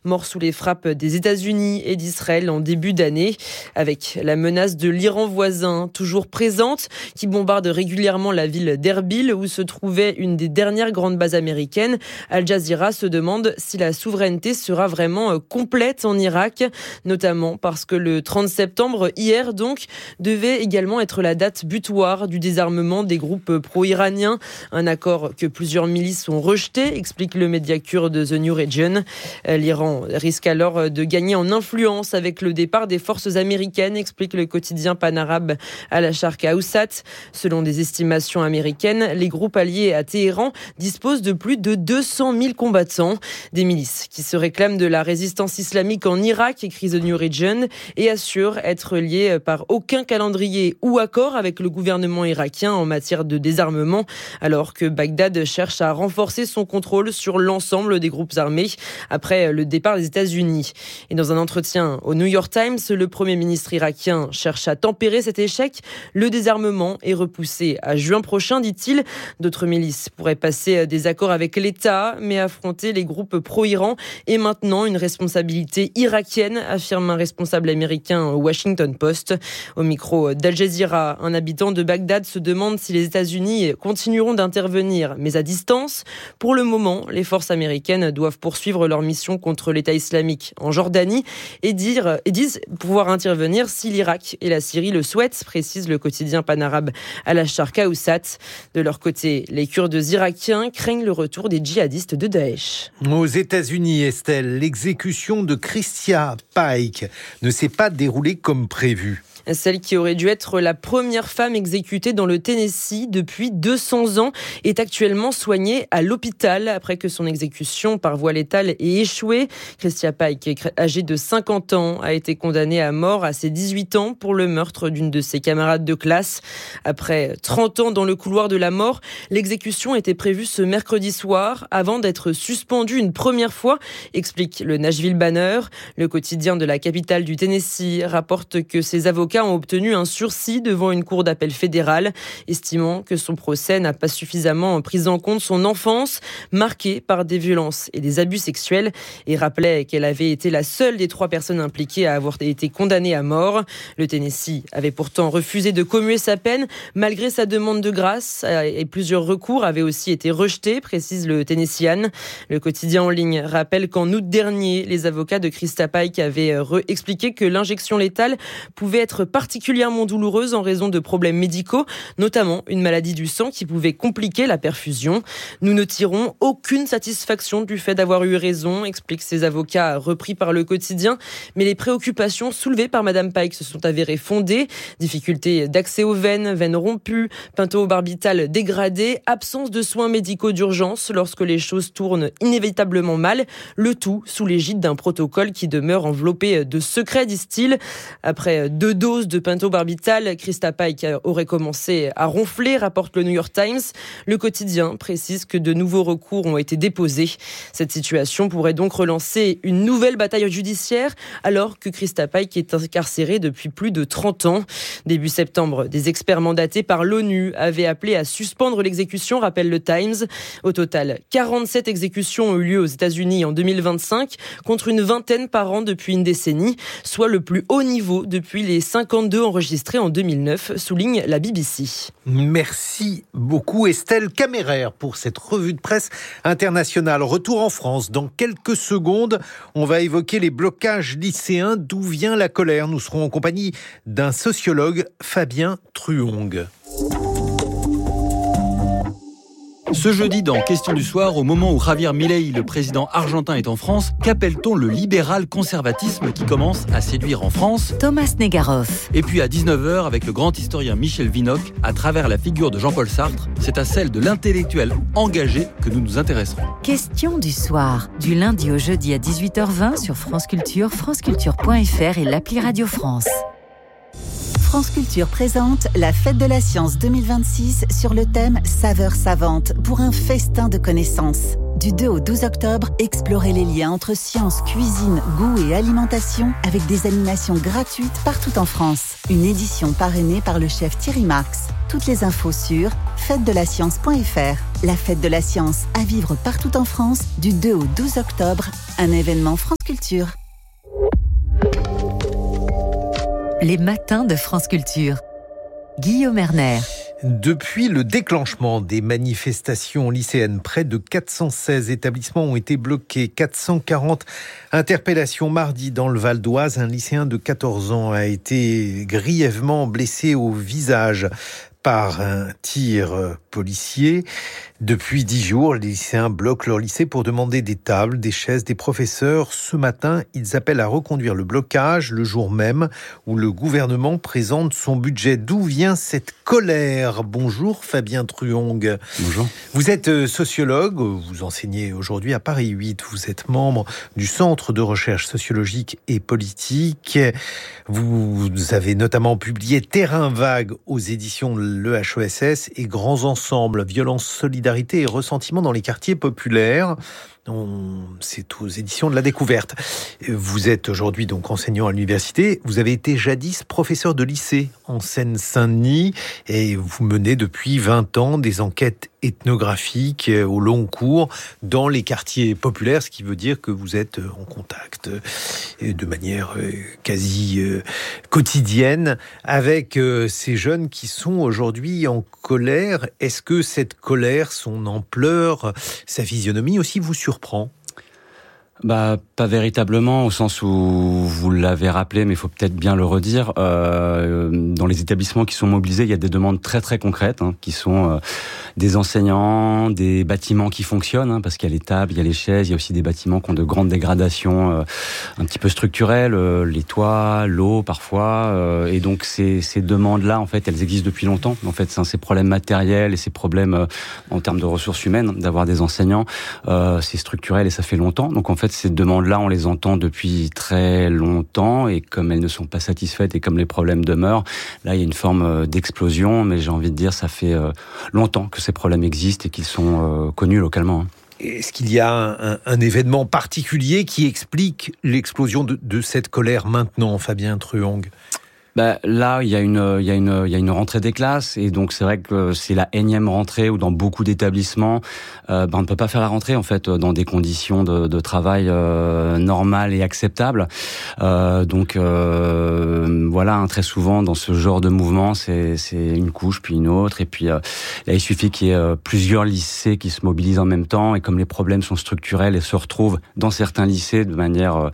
mort sous les frappes des États-Unis et d'Israël en début d'année, avec la menace de l'Iran voisin toujours présente, qui bombarde régulièrement la ville d'Erbil où se trouvait une des dernières grandes bases américaines. Al Jazeera se demande si la souveraineté sera vraiment complète en Irak, notamment parce que le 30 septembre, hier donc, devait également être la date butoir du désarmement des groupes pro-iraniens, un accord que plusieurs milices ont rejeté, explique le média kurde The New Region. L'Iran risque alors de gagner en influence avec le départ des forces américaines, explique le quotidien panarabe Al-Sharq Awsat. Selon des estimations américaines, les groupes alliés à Téhéran disposent de plus de 200 000 combattants. Des milices qui se réclament de la résistance islamique en Irak, écrit The New Region, et assurent être liées par aucun calendrier ou accord avec le gouvernement irakien en matière de désarmement, alors que Bagdad cherche à renforcer son contrôle sur l'ensemble des groupes armés après le départ des États-Unis. Et dans un entretien au New York Times, le Premier ministre irakien cherche à tempérer cet échec. Le désarmement est repoussé à juin prochain, dit-il. D'autres milices pourraient passer des accords avec l'État, mais affronter les groupes pro-Iran est maintenant une responsabilité irakienne, affirme un responsable américain au Washington Post. Au micro d'Al Jazeera, un habitant de Bagdad se demande si les États-Unis continueront d'intervenir, mais à distance. Pour le moment, les forces américaines doivent poursuivre leur mission contre l'État islamique en Jordanie et disent pouvoir intervenir si l'Irak et la Syrie le souhaitent, précise le quotidien panarabe Al-Sharq Awsat. De leur côté, les Kurdes irakiens craignent le retour des djihadistes de Daesh. Aux États-Unis, Estelle, l'exécution de Christia Pike ne s'est pas déroulée comme prévu. Celle qui aurait dû être la première femme exécutée dans le Tennessee depuis 200 ans est actuellement soignée à l'hôpital après que son exécution par voie létale ait échoué. Christia Pike, âgée de 50 ans, a été condamnée à mort à ses 18 ans pour le meurtre d'une de ses camarades de classe. Après 30 ans dans le couloir de la mort, l'exécution était prévue ce mercredi soir avant d'être suspendue une première fois, explique le Nashville Banner. Le quotidien de la capitale du Tennessee rapporte que ses avocats ont obtenu un sursis devant une cour d'appel fédérale, estimant que son procès n'a pas suffisamment pris en compte son enfance, marquée par des violences et des abus sexuels, et rappelait qu'elle avait été la seule des 3 personnes impliquées à avoir été condamnées à mort. Le Tennessee avait pourtant refusé de commuer sa peine, malgré sa demande de grâce, et plusieurs recours avaient aussi été rejetés, précise le Tennessean. Le quotidien en ligne rappelle qu'en août dernier, les avocats de Christia Pike avaient expliqué que l'injection létale pouvait être particulièrement douloureuse en raison de problèmes médicaux, notamment une maladie du sang qui pouvait compliquer la perfusion. Nous ne tirons aucune satisfaction du fait d'avoir eu raison, expliquent ces avocats repris par le quotidien, mais les préoccupations soulevées par Madame Pike se sont avérées fondées. Difficultés d'accès aux veines rompues, pentobarbital dégradé, absence de soins médicaux d'urgence lorsque les choses tournent inévitablement mal, le tout sous l'égide d'un protocole qui demeure enveloppé de secrets, disent-ils. Après 2 doses de pentobarbital, Christia Pike aurait commencé à ronfler, rapporte le New York Times. Le quotidien précise que de nouveaux recours ont été déposés. Cette situation pourrait donc relancer une nouvelle bataille judiciaire alors que Christia Pike est incarcérée depuis plus de 30 ans. Début septembre, des experts mandatés par l'ONU avaient appelé à suspendre l'exécution, rappelle le Times. Au total, 47 exécutions ont eu lieu aux États-Unis en 2025 contre une vingtaine par an depuis une décennie, soit le plus haut niveau depuis les 52 enregistrés en 2009, souligne la BBC. Merci beaucoup Estelle Caméraire pour cette revue de presse internationale. Retour en France. Dans quelques secondes, on va évoquer les blocages lycéens. D'où vient la colère ? Nous serons en compagnie d'un sociologue, Fabien Truong. Ce jeudi, dans Question du soir, au moment où Javier Milei, le président argentin, est en France, qu'appelle-t-on le libéral conservatisme qui commence à séduire en France ? Thomas Negaroff. Et puis à 19h, avec le grand historien Michel Vinocq, à travers la figure de Jean-Paul Sartre, c'est à celle de l'intellectuel engagé que nous nous intéresserons. Question du soir, du lundi au jeudi à 18h20 sur France Culture, franceculture.fr et l'appli Radio France. France Culture présente la Fête de la Science 2026 sur le thème Saveurs savantes pour un festin de connaissances. Du 2 au 12 octobre, explorez les liens entre science, cuisine, goût et alimentation avec des animations gratuites partout en France. Une édition parrainée par le chef Thierry Marx. Toutes les infos sur fêtedelascience.fr. la fête de la science à vivre partout en France du 2 au 12 octobre, un événement France Culture. Les matins de France Culture. Guillaume Erner. Depuis le déclenchement des manifestations lycéennes, près de 416 établissements ont été bloqués. 440 interpellations mardi dans le Val d'Oise. Un lycéen de 14 ans a été grièvement blessé au visage par un tir policier. Depuis 10 jours, les lycéens bloquent leur lycée pour demander des tables, des chaises, des professeurs. Ce matin, ils appellent à reconduire le blocage le jour même où le gouvernement présente son budget. D'où vient cette colère ? Bonjour Fabien Truong. Bonjour. Vous êtes sociologue, vous enseignez aujourd'hui à Paris 8. Vous êtes membre du Centre de recherche sociologique et politique. Vous avez notamment publié Terrain vague aux éditions de l'EHESS et Grands ensembles, violence, solidarité et ressentiment dans les quartiers populaires. C'est aux éditions de La Découverte. Vous êtes aujourd'hui donc enseignant à l'université. Vous avez été jadis professeur de lycée en Seine-Saint-Denis et vous menez depuis 20 ans des enquêtes ethnographiques au long cours dans les quartiers populaires, ce qui veut dire que vous êtes en contact de manière quasi quotidienne avec ces jeunes qui sont aujourd'hui en colère. Est-ce que cette colère, son ampleur, sa physionomie aussi vous surprend ? Pas véritablement, au sens où vous l'avez rappelé, mais il faut peut-être bien le redire. Dans les établissements qui sont mobilisés, il y a des demandes très très concrètes, qui sont des enseignants, des bâtiments qui fonctionnent, parce qu'il y a les tables, il y a les chaises, il y a aussi des bâtiments qui ont de grandes dégradations un petit peu structurelles, les toits, l'eau parfois, et donc ces demandes-là, en fait, elles existent depuis longtemps. En fait, ces problèmes matériels et ces problèmes en termes de ressources humaines, d'avoir des enseignants, c'est structurel et ça fait longtemps. Donc en fait, ces demandes-là, on les entend depuis très longtemps et comme elles ne sont pas satisfaites et comme les problèmes demeurent, là, il y a une forme d'explosion, mais j'ai envie de dire, ça fait longtemps que ces problèmes existent et qu'ils sont connus localement. Est-ce qu'il y a un événement particulier qui explique l'explosion de cette colère maintenant, Fabien Truong ? Là, il y a une rentrée des classes et donc c'est vrai que c'est la énième rentrée où dans beaucoup d'établissements, on ne peut pas faire la rentrée en fait dans des conditions de travail normales et acceptables. Donc voilà, très souvent dans ce genre de mouvement, c'est une couche puis une autre et puis là il suffit qu'il y ait plusieurs lycées qui se mobilisent en même temps et comme les problèmes sont structurels et se retrouvent dans certains lycées de manière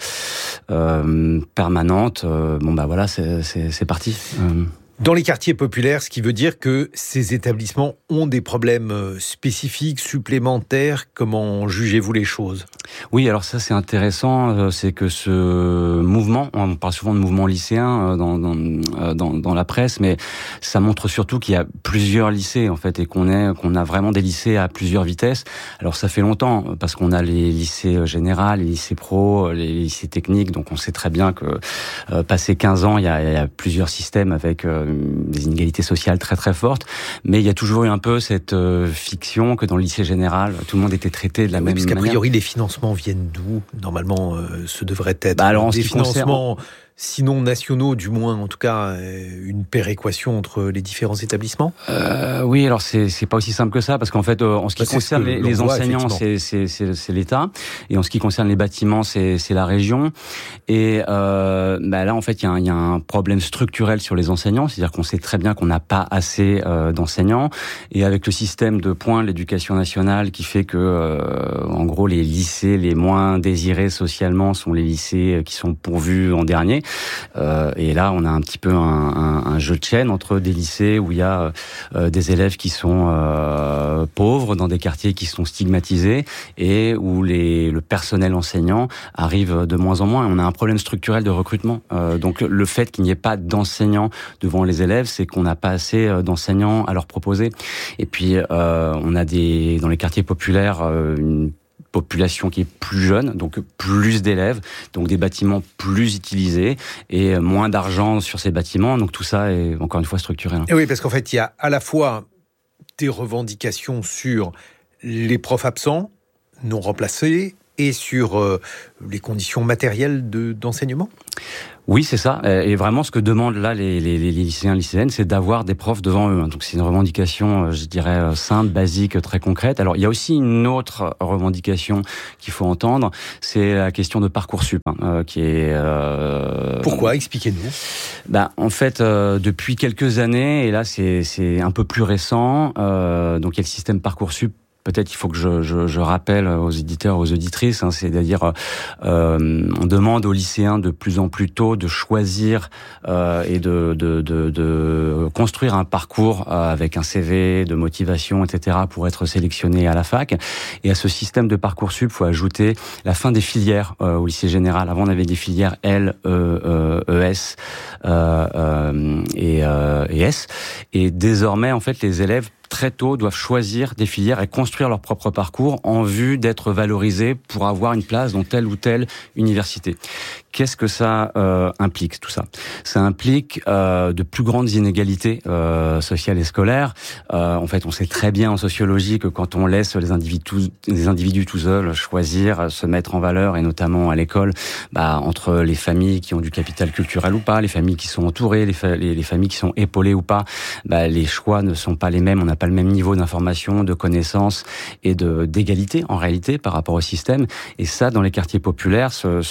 permanente, voilà, c'est parti. Dans les quartiers populaires, ce qui veut dire que ces établissements ont des problèmes spécifiques, supplémentaires. Comment jugez-vous les choses ? Oui, alors ça c'est intéressant, c'est que ce mouvement, on parle souvent de mouvement lycéen dans la presse, mais ça montre surtout qu'il y a plusieurs lycées en fait et qu'on a vraiment des lycées à plusieurs vitesses. Alors ça fait longtemps parce qu'on a les lycées généraux, les lycées pro, les lycées techniques, donc on sait très bien que passé 15 ans, il y a plusieurs systèmes avec des inégalités sociales très très fortes, mais il y a toujours eu un peu cette fiction que dans le lycée général, tout le monde était traité de la même manière. Puisqu'a priori, les financements viennent d'où ? Normalement, ce devrait être des financements sinon nationaux, du moins en tout cas une péréquation entre les différents établissements. Oui, alors c'est pas aussi simple que ça parce qu'en fait en ce qui concerne les enseignants c'est l'État et en ce qui concerne les bâtiments c'est la région et là en fait il y a un problème structurel sur les enseignants, c'est-à-dire qu'on sait très bien qu'on n'a pas assez d'enseignants et avec le système de points de l'éducation nationale qui fait que en gros les lycées les moins désirés socialement sont les lycées qui sont pourvus en dernier. Et là, on a un petit peu un jeu de chaîne entre des lycées où il y a des élèves qui sont pauvres, dans des quartiers qui sont stigmatisés, et où le personnel enseignant arrive de moins en moins. On a un problème structurel de recrutement. Donc le fait qu'il n'y ait pas d'enseignants devant les élèves, c'est qu'on n'a pas assez d'enseignants à leur proposer. Et puis, on a dans les quartiers populaires une population qui est plus jeune, donc plus d'élèves, donc des bâtiments plus utilisés et moins d'argent sur ces bâtiments. Donc tout ça est encore une fois structurel. Et oui, parce qu'en fait, il y a à la fois des revendications sur les profs absents, non remplacés, et sur les conditions matérielles d'enseignement ? Oui, c'est ça. Et vraiment, ce que demandent là les lycéens, lycéennes, c'est d'avoir des profs devant eux. Donc, c'est une revendication, je dirais, simple, basique, très concrète. Alors, il y a aussi une autre revendication qu'il faut entendre, c'est la question de Parcoursup, qui est... Pourquoi ? Expliquez-nous. En fait, depuis quelques années, et là, c'est un peu plus récent, donc il y a le système Parcoursup. Peut-être il faut que je rappelle aux éditeurs, aux auditrices, c'est-à-dire on demande aux lycéens de plus en plus tôt de choisir et de construire un parcours avec un CV, de motivation, etc. pour être sélectionné à la fac. Et à ce système de Parcoursup, il faut ajouter la fin des filières au lycée général. Avant, on avait des filières L, ES et S. Et désormais, en fait, les élèves très tôt doivent choisir des filières et construire leur propre parcours en vue d'être valorisés pour avoir une place dans telle ou telle université. Qu'est-ce que ça implique, tout ça ? Ça implique de plus grandes inégalités sociales et scolaires. En fait, on sait très bien en sociologie que quand on laisse les individus tout seuls choisir, se mettre en valeur, et notamment à l'école, entre les familles qui ont du capital culturel ou pas, les familles qui sont entourées, les familles qui sont épaulées ou pas, les choix ne sont pas les mêmes. On n'a pas le même niveau d'information, de connaissances et d'égalité en réalité par rapport au système. Et ça, dans les quartiers populaires,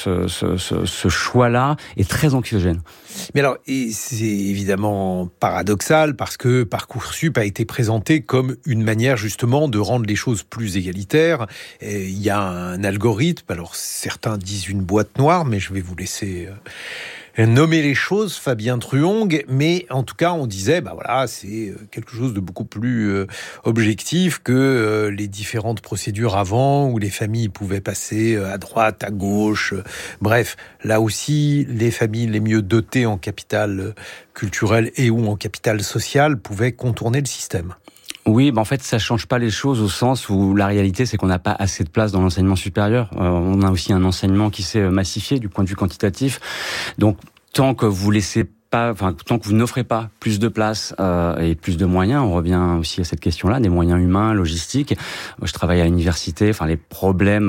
ce choix-là est très anxiogène. Mais alors, c'est évidemment paradoxal parce que Parcoursup a été présenté comme une manière justement de rendre les choses plus égalitaires. Il y a un algorithme, alors certains disent une boîte noire, mais je vais vous laisser nommer les choses, Fabien Truong, mais en tout cas on disait c'est quelque chose de beaucoup plus objectif que les différentes procédures avant où les familles pouvaient passer à droite, à gauche, bref, là aussi les familles les mieux dotées en capital culturel et ou en capital social pouvaient contourner le système. Oui, en fait, ça change pas les choses au sens où la réalité, c'est qu'on n'a pas assez de place dans l'enseignement supérieur. On a aussi un enseignement qui s'est massifié du point de vue quantitatif. Donc, tant que vous n'offrez pas plus de place et plus de moyens, on revient aussi à cette question-là, des moyens humains, logistiques. Moi, je travaille à l'université, les problèmes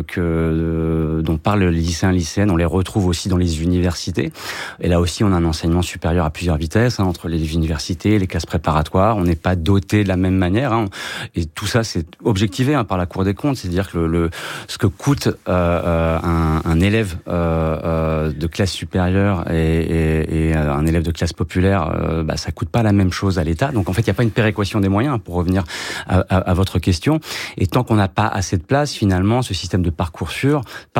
dont parlent les lycéens et lycéennes, on les retrouve aussi dans les universités. Et là aussi, on a un enseignement supérieur à plusieurs vitesses, entre les universités, les classes préparatoires. On n'est pas doté de la même manière. Et tout ça, c'est objectivé par la Cour des comptes. C'est-à-dire que ce que coûte un élève de classe supérieure et un élève de classe populaire, ça coûte pas la même chose à l'État. Donc en fait, il n'y a pas une péréquation des moyens, pour revenir à votre question. Et tant qu'on n'a pas assez de place, finalement, ce système de Parcoursup,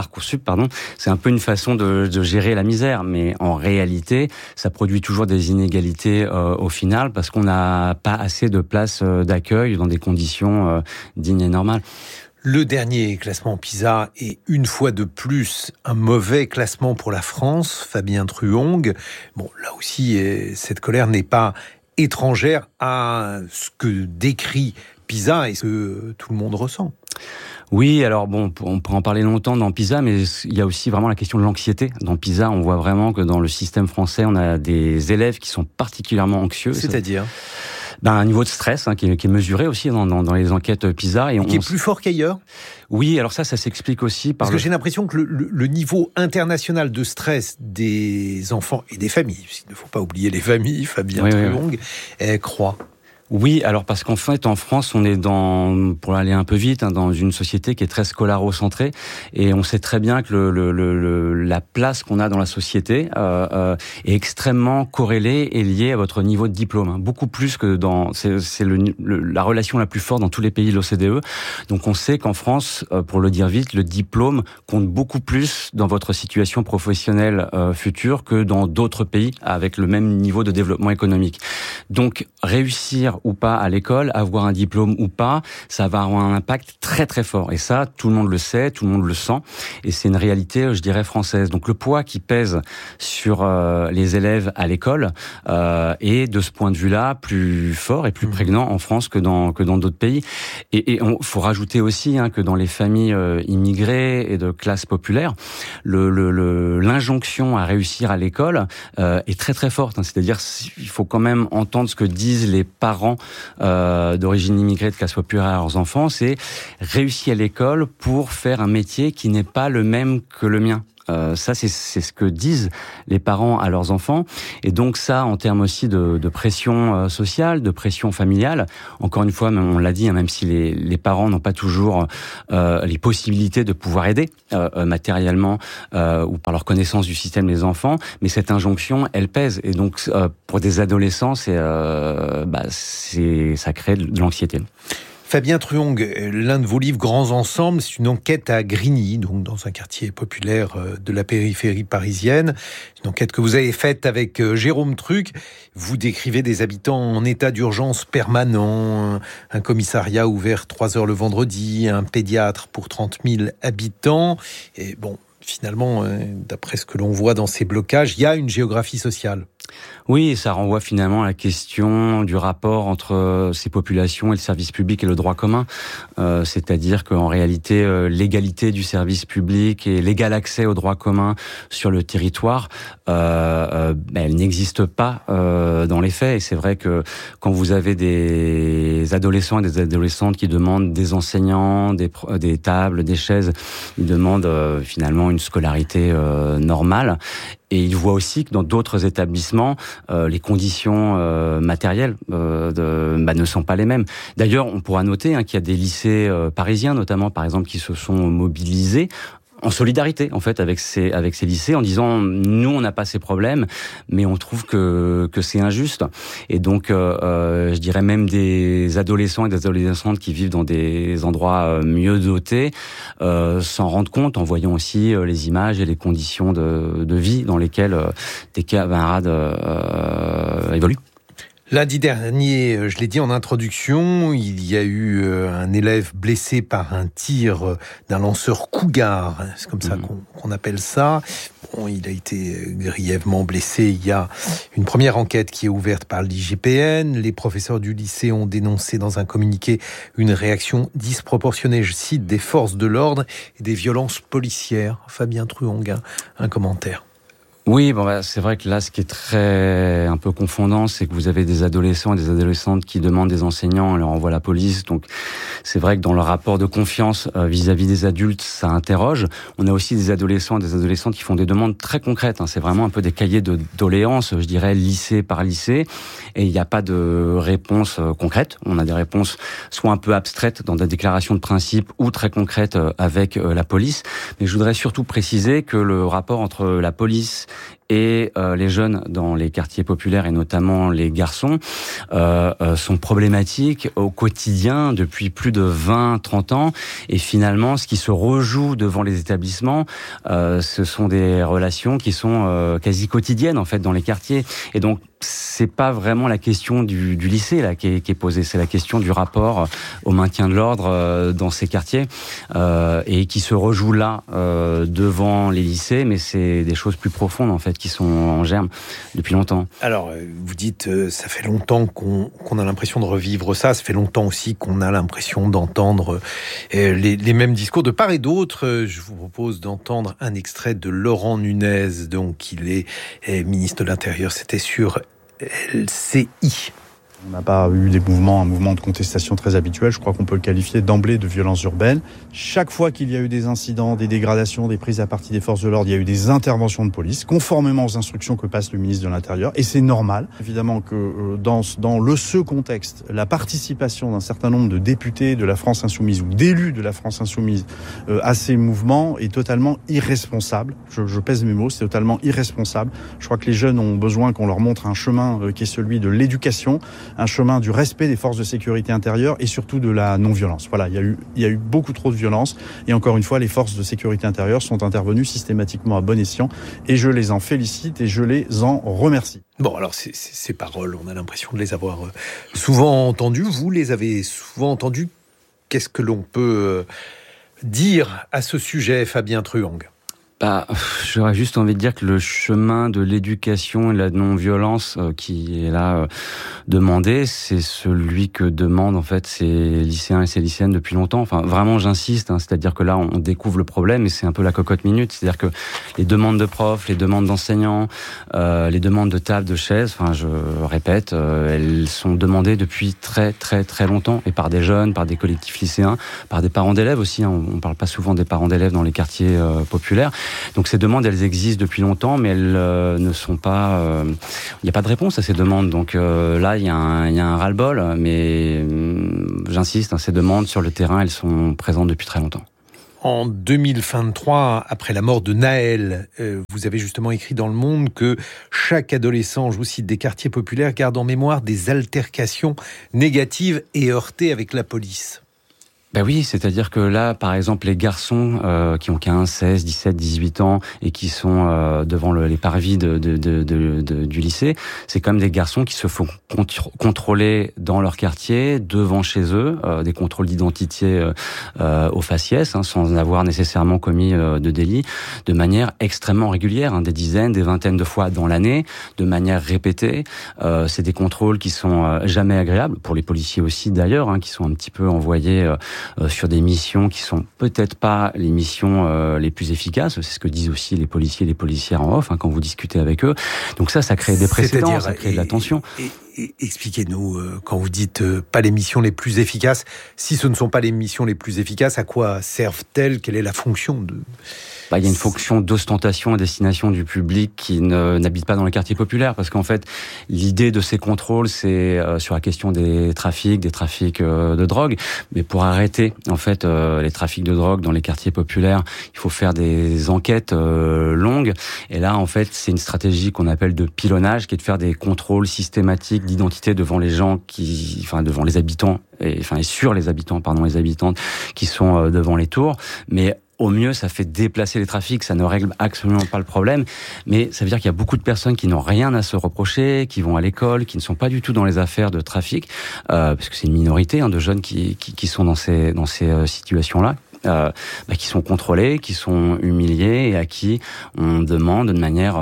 c'est un peu une façon de gérer la misère. Mais en réalité, ça produit toujours des inégalités au final, parce qu'on n'a pas assez de place d'accueil dans des conditions dignes et normales. Le dernier classement PISA est une fois de plus un mauvais classement pour la France, Fabien Truong. Bon, là aussi, cette colère n'est pas étrangère à ce que décrit PISA et ce que tout le monde ressent. Oui, alors on peut en parler longtemps dans PISA, mais il y a aussi vraiment la question de l'anxiété. Dans PISA, on voit vraiment que dans le système français, on a des élèves qui sont particulièrement anxieux. C'est-à-dire ? Un niveau de stress qui est mesuré aussi dans les enquêtes PISA. Et qui est plus fort qu'ailleurs ? Oui, alors ça s'explique aussi par... Parce que j'ai l'impression que le niveau international de stress des enfants et des familles, il ne faut pas oublier les familles, Fabien Truong, croît. Oui, alors parce qu'en fait, en France, on est pour aller un peu vite, dans une société qui est très scolarocentrée, et on sait très bien que la place qu'on a dans la société est extrêmement corrélée et liée à votre niveau de diplôme, beaucoup plus que c'est la relation la plus forte dans tous les pays de l'OCDE. Donc on sait qu'en France, pour le dire vite, le diplôme compte beaucoup plus dans votre situation professionnelle future que dans d'autres pays avec le même niveau de développement économique. Donc réussir ou pas à l'école, avoir un diplôme ou pas, ça va avoir un impact très très fort. Et ça, tout le monde le sait, tout le monde le sent. Et c'est une réalité, je dirais, française. Donc le poids qui pèse sur les élèves à l'école est de ce point de vue-là plus fort et plus prégnant en France que dans d'autres pays. Et faut rajouter aussi que dans les familles immigrées et de classe populaire, l'injonction à réussir à l'école est très très forte. C'est-à-dire, il faut quand même entendre ce que disent les parents parents d'origine immigrée de classe populaire à leurs enfants, c'est réussir à l'école pour faire un métier qui n'est pas le même que le mien. Ça, c'est ce que disent les parents à leurs enfants. Et donc ça, en termes aussi de pression sociale, de pression familiale, encore une fois, on l'a dit, même si les parents n'ont pas toujours les possibilités de pouvoir aider matériellement ou par leur connaissance du système des enfants, mais cette injonction, elle pèse. Et donc, pour des adolescents, ça crée de l'anxiété. Fabien Truong, l'un de vos livres, Grands Ensembles, c'est une enquête à Grigny, donc dans un quartier populaire de la périphérie parisienne. Une enquête que vous avez faite avec Jérôme Truc. Vous décrivez des habitants en état d'urgence permanent, un commissariat ouvert 3 heures le vendredi, un pédiatre pour 30 000 habitants. Et bon, finalement, d'après ce que l'on voit dans ces blocages, il y a une géographie sociale. Oui, ça renvoie finalement à la question du rapport entre ces populations et le service public et le droit commun. C'est-à-dire qu'en réalité, l'égalité du service public et l'égal accès au droit commun sur le territoire, elle n'existe pas dans les faits. Et c'est vrai que quand vous avez des adolescents et des adolescentes qui demandent des enseignants, des tables, des chaises, ils demandent finalement une scolarité normale. Et il voit aussi que dans d'autres établissements, les conditions matérielles ne sont pas les mêmes. D'ailleurs, on pourra noter qu'il y a des lycées parisiens, notamment par exemple, qui se sont mobilisés en solidarité en fait avec ces lycées en disant nous on n'a pas ces problèmes mais on trouve que c'est injuste et donc je dirais même des adolescents et des adolescentes qui vivent dans des endroits mieux dotés s'en rendent compte en voyant aussi les images et les conditions de vie dans lesquelles des camarades évoluent. Lundi dernier, je l'ai dit en introduction, il y a eu un élève blessé par un tir d'un lanceur Cougar, c'est comme ça qu'on appelle ça. Bon, il a été grièvement blessé. Il y a une première enquête qui est ouverte par l'IGPN. Les professeurs du lycée ont dénoncé dans un communiqué une réaction disproportionnée, je cite, des forces de l'ordre et des violences policières. Fabien Truong, un commentaire. Oui, c'est vrai que là, ce qui est un peu confondant, c'est que vous avez des adolescents et des adolescentes qui demandent des enseignants, on leur envoie la police. Donc, c'est vrai que dans le rapport de confiance vis-à-vis des adultes, ça interroge. On a aussi des adolescents et des adolescentes qui font des demandes très concrètes. C'est vraiment un peu des cahiers de doléances, je dirais, lycée par lycée. Et il n'y a pas de réponse concrète. On a des réponses soit un peu abstraites dans des déclarations de principe ou très concrètes avec la police. Mais je voudrais surtout préciser que le rapport entre la police et les jeunes dans les quartiers populaires et notamment les garçons sont problématiques au quotidien depuis plus de 20-30 ans et finalement ce qui se rejoue devant les établissements ce sont des relations qui sont quasi quotidiennes en fait dans les quartiers et donc c'est pas vraiment la question du lycée là qui est posée, c'est la question du rapport au maintien de l'ordre dans ces quartiers et qui se rejoue là devant les lycées, mais c'est des choses plus profondes en fait qui sont en germe depuis longtemps. Alors vous dites ça fait longtemps qu'on a l'impression de revivre ça fait longtemps aussi qu'on a l'impression d'entendre les mêmes discours de part et d'autre. Je vous propose d'entendre un extrait de Laurent Nunez, donc il est ministre de l'Intérieur, c'était sur LCI. On n'a pas eu un mouvement de contestation très habituel. Je crois qu'on peut le qualifier d'emblée de violence urbaine. Chaque fois qu'il y a eu des incidents, des dégradations, des prises à partie des forces de l'ordre, il y a eu des interventions de police, conformément aux instructions que passe le ministre de l'Intérieur. Et c'est normal. Évidemment que dans ce contexte, la participation d'un certain nombre de députés de la France Insoumise ou d'élus de la France Insoumise à ces mouvements est totalement irresponsable. Je pèse mes mots, c'est totalement irresponsable. Je crois que les jeunes ont besoin qu'on leur montre un chemin qui est celui de l'éducation, un chemin du respect des forces de sécurité intérieure et surtout de la non-violence. Voilà, il y a eu beaucoup trop de violence et encore une fois, les forces de sécurité intérieure sont intervenues systématiquement à bon escient et je les en félicite et je les en remercie. Bon, alors ces paroles, on a l'impression de les avoir souvent entendues. Vous les avez souvent entendues. Qu'est-ce que l'on peut dire à ce sujet, Fabien Truong ? J'aurais juste envie de dire que le chemin de l'éducation et de la non-violence qui est là demandé, c'est celui que demandent en fait ces lycéens et ces lycéennes depuis longtemps. Enfin, vraiment, j'insiste, c'est-à-dire que là, on découvre le problème et c'est un peu la cocotte minute. C'est-à-dire que les demandes de profs, les demandes d'enseignants, les demandes de tables, de chaises, enfin, je répète, elles sont demandées depuis très, très, très longtemps et par des jeunes, par des collectifs lycéens, par des parents d'élèves aussi. On parle pas souvent des parents d'élèves dans les quartiers populaires. Donc ces demandes, elles existent depuis longtemps, mais elles ne sont pas... Il n'y a pas de réponse à ces demandes. Donc là, il y a un ras-le-bol, mais j'insiste, ces demandes sur le terrain, elles sont présentes depuis très longtemps. En 2023, après la mort de Naël, vous avez justement écrit dans Le Monde que chaque adolescent, je vous cite, des quartiers populaires garde en mémoire des altercations négatives et heurtées avec la police. Ben oui, c'est-à-dire que là, par exemple, les garçons qui ont 15, 16, 17, 18 ans et qui sont devant les parvis du lycée, c'est quand même des garçons qui se font contrôler dans leur quartier, devant chez eux, des contrôles d'identité au faciès, sans avoir nécessairement commis de délit, de manière extrêmement régulière, des dizaines, des vingtaines de fois dans l'année, de manière répétée. C'est des contrôles qui sont jamais agréables, pour les policiers aussi d'ailleurs, qui sont un petit peu envoyés sur des missions qui sont peut-être pas les missions les plus efficaces. C'est ce que disent aussi les policiers et les policières en off quand vous discutez avec eux. Donc ça crée des précédents, ça crée de la tension. Expliquez-nous, quand vous dites pas les missions les plus efficaces, si ce ne sont pas les missions les plus efficaces, à quoi servent-elles ? Quelle est la fonction de... Il y a une fonction d'ostentation à destination du public qui n'habite pas dans les quartiers populaires, parce qu'en fait, l'idée de ces contrôles, c'est sur la question des trafics de drogue. Mais pour arrêter, en fait, les trafics de drogue dans les quartiers populaires, il faut faire des enquêtes longues. Et là, en fait, c'est une stratégie qu'on appelle de pilonnage, qui est de faire des contrôles systématiques d'identité devant les gens devant les habitants, et sur les habitants, les habitantes qui sont devant les tours. Mais au mieux, ça fait déplacer les trafics, ça ne règle absolument pas le problème, mais ça veut dire qu'il y a beaucoup de personnes qui n'ont rien à se reprocher, qui vont à l'école, qui ne sont pas du tout dans les affaires de trafic, parce que c'est une minorité de jeunes qui sont dans ces situations-là. Qui sont contrôlés, qui sont humiliés et à qui on demande de manière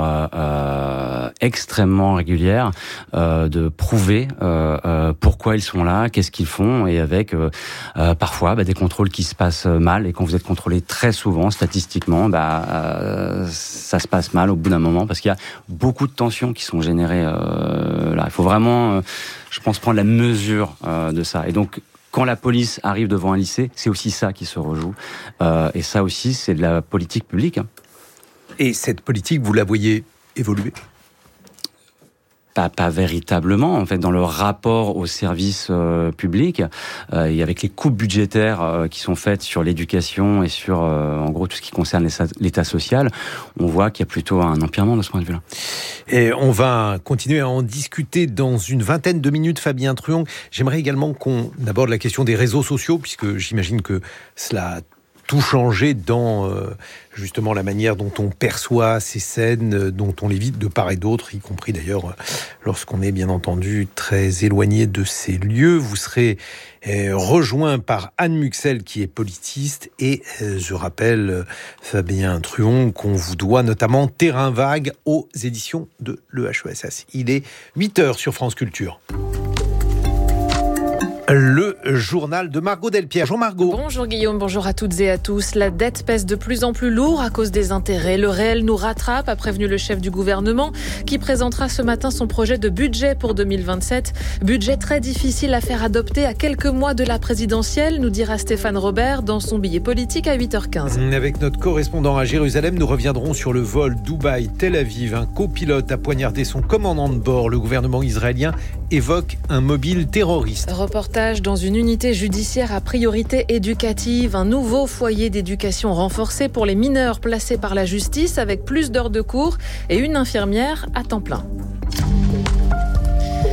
extrêmement régulière de prouver pourquoi ils sont là, qu'est-ce qu'ils font, et avec parfois des contrôles qui se passent mal. Et quand vous êtes contrôlé très souvent, statistiquement, ça se passe mal au bout d'un moment, parce qu'il y a beaucoup de tensions qui sont générées là. Il faut vraiment, je pense, prendre la mesure de ça. Et donc, quand la police arrive devant un lycée, c'est aussi ça qui se rejoue. Et ça aussi, c'est de la politique publique. Et cette politique, vous la voyez évoluer ? Pas véritablement, en fait, dans le rapport au service public, et avec les coupes budgétaires qui sont faites sur l'éducation et sur, en gros, tout ce qui concerne l'état social, on voit qu'il y a plutôt un empirement de ce point de vue-là. Et on va continuer à en discuter dans une vingtaine de minutes, Fabien Truong. J'aimerais également qu'on aborde la question des réseaux sociaux, puisque j'imagine que cela a tout changé dans justement la manière dont on perçoit ces scènes, dont on les vit de part et d'autre, y compris d'ailleurs lorsqu'on est bien entendu très éloigné de ces lieux. Vous serez rejoint par Anne Muxel, qui est politiste, et je rappelle, Fabien Truong, qu'on vous doit notamment Terrain vague aux éditions de l'EHESS. Il est 8h sur France Culture. Le journal de Margot Delpierre. Bonjour Margot. Bonjour Guillaume, bonjour à toutes et à tous. La dette pèse de plus en plus lourd à cause des intérêts. Le réel nous rattrape, a prévenu le chef du gouvernement, qui présentera ce matin son projet de budget pour 2027. Budget très difficile à faire adopter à quelques mois de la présidentielle, nous dira Stéphane Robert dans son billet politique à 8h15. Avec notre correspondant à Jérusalem, nous reviendrons sur le vol Dubaï-Tel Aviv. Un copilote a poignardé son commandant de bord. Le gouvernement israélien évoque un mobile terroriste. Reportage dans une unité judiciaire à priorité éducative. Un nouveau foyer d'éducation renforcé pour les mineurs placés par la justice, avec plus d'heures de cours et une infirmière à temps plein.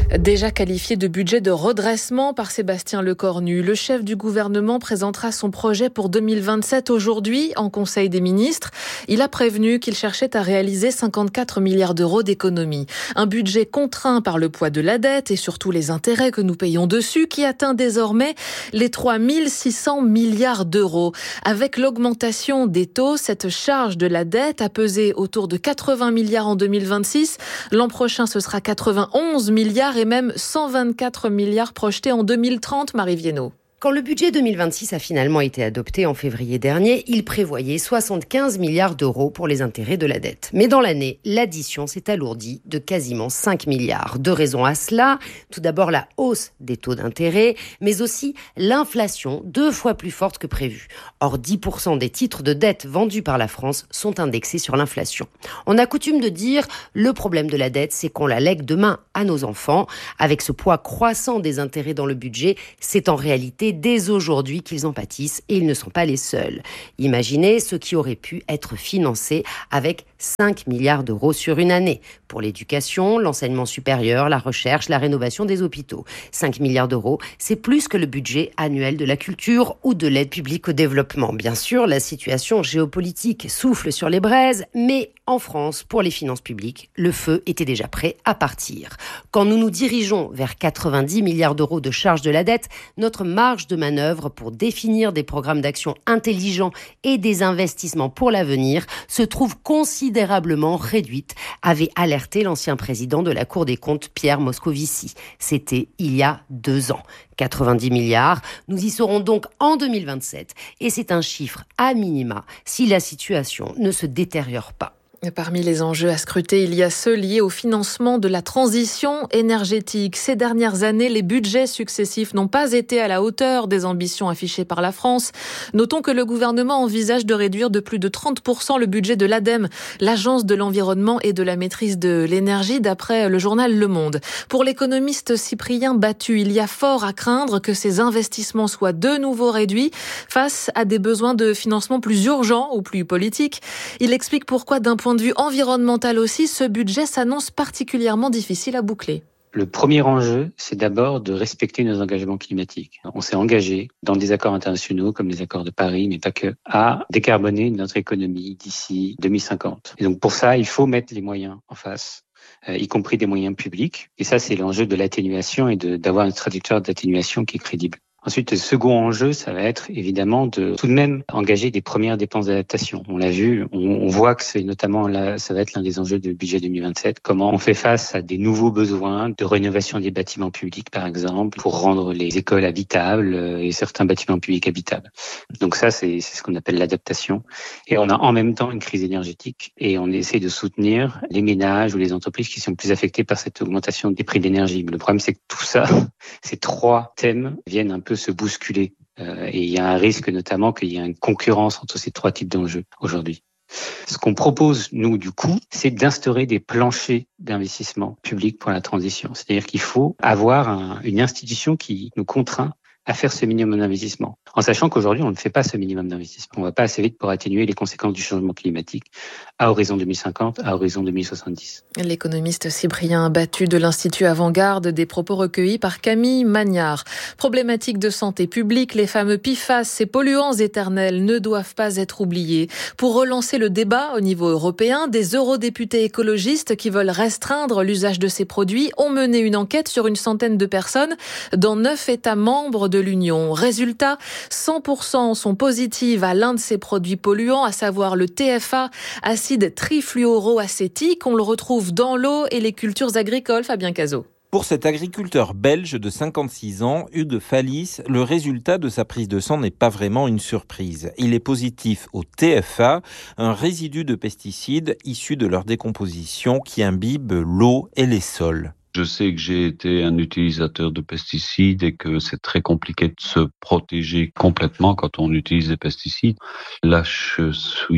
Déjà qualifié de budget de redressement par Sébastien Lecornu, le chef du gouvernement présentera son projet pour 2027 aujourd'hui en Conseil des ministres. Il a prévenu qu'il cherchait à réaliser 54 milliards d'euros d'économies. Un budget contraint par le poids de la dette et surtout les intérêts que nous payons dessus qui atteint désormais les 3 600 milliards d'euros. Avec l'augmentation des taux, cette charge de la dette a pesé autour de 80 milliards en 2026. L'an prochain, ce sera 91 milliards et même 124 milliards projetés en 2030, Marie Viennot. Quand le budget 2026 a finalement été adopté en février dernier, il prévoyait 75 milliards d'euros pour les intérêts de la dette. Mais dans l'année, l'addition s'est alourdie de quasiment 5 milliards. Deux raisons à cela. Tout d'abord, la hausse des taux d'intérêt, mais aussi l'inflation 2 fois plus forte que prévu. Or, 10% des titres de dette vendus par la France sont indexés sur l'inflation. On a coutume de dire, le problème de la dette, c'est qu'on la lègue demain à nos enfants. Avec ce poids croissant des intérêts dans le budget, c'est en réalité dès aujourd'hui qu'ils en pâtissent et ils ne sont pas les seuls. Imaginez ce qui aurait pu être financé avec 5 milliards d'euros sur une année pour l'éducation, l'enseignement supérieur, la recherche, la rénovation des hôpitaux. 5 milliards d'euros, c'est plus que le budget annuel de la culture ou de l'aide publique au développement. Bien sûr, la situation géopolitique souffle sur les braises, mais en France, pour les finances publiques, le feu était déjà prêt à partir. Quand nous nous dirigeons vers 90 milliards d'euros de charge de la dette, notre marge de manœuvre pour définir des programmes d'action intelligents et des investissements pour l'avenir se trouve considérablement réduite, avait alerté l'ancien président de la Cour des comptes, Pierre Moscovici. C'était il y a 2 ans. 90 milliards, nous y serons donc en 2027 et c'est un chiffre à minima si la situation ne se détériore pas. Parmi les enjeux à scruter, il y a ceux liés au financement de la transition énergétique. Ces dernières années, les budgets successifs n'ont pas été à la hauteur des ambitions affichées par la France. Notons que le gouvernement envisage de réduire de plus de 30% le budget de l'ADEME, l'Agence de l'environnement et de la maîtrise de l'énergie, d'après le journal Le Monde. Pour l'économiste Cyprien Battu, il y a fort à craindre que ces investissements soient de nouveau réduits face à des besoins de financement plus urgents ou plus politiques. Il explique pourquoi, d'un point de vue environnemental aussi, ce budget s'annonce particulièrement difficile à boucler. Le premier enjeu, c'est d'abord de respecter nos engagements climatiques. On s'est engagé dans des accords internationaux comme les accords de Paris, mais pas que, à décarboner notre économie d'ici 2050. Et donc pour ça, il faut mettre les moyens en face, y compris des moyens publics. Et ça, c'est l'enjeu de l'atténuation et d'avoir une trajectoire d'atténuation qui est crédible. Ensuite, le second enjeu, ça va être évidemment de tout de même engager des premières dépenses d'adaptation. On l'a vu, on voit que c'est notamment là, ça va être l'un des enjeux du budget 2027. Comment on fait face à des nouveaux besoins de rénovation des bâtiments publics, par exemple, pour rendre les écoles habitables et certains bâtiments publics habitables. Donc ça, c'est ce qu'on appelle l'adaptation. Et on a en même temps une crise énergétique et on essaie de soutenir les ménages ou les entreprises qui sont plus affectées par cette augmentation des prix de l'énergie. Mais le problème, c'est que tout ça, ces 3 thèmes viennent un peu se bousculer. Et il y a un risque notamment qu'il y ait une concurrence entre ces 3 types d'enjeux aujourd'hui. Ce qu'on propose, nous, du coup, c'est d'instaurer des planchers d'investissement public pour la transition. C'est-à-dire qu'il faut avoir une institution qui nous contraint à faire ce minimum d'investissement. En sachant qu'aujourd'hui, on ne fait pas ce minimum d'investissement. On ne va pas assez vite pour atténuer les conséquences du changement climatique à horizon 2050, à horizon 2070. L'économiste Cyprien Battu de l'Institut Avant-Garde, des propos recueillis par Camille Magnard. Problématique de santé publique, les fameux PFAS, ces polluants éternels, ne doivent pas être oubliés. Pour relancer le débat au niveau européen, des eurodéputés écologistes qui veulent restreindre l'usage de ces produits ont mené une enquête sur une centaine de personnes dans 9 États membres de l'Union. Résultat, 100% sont positives à l'un de ces produits polluants, à savoir le TFA, acide trifluoroacétique. On le retrouve dans l'eau et les cultures agricoles. Fabien Cazot. Pour cet agriculteur belge de 56 ans, Hugues Fallis, le résultat de sa prise de sang n'est pas vraiment une surprise. Il est positif au TFA, un résidu de pesticides issu de leur décomposition qui imbibe l'eau et les sols. Je sais que j'ai été un utilisateur de pesticides et que c'est très compliqué de se protéger complètement quand on utilise des pesticides. Là, je suis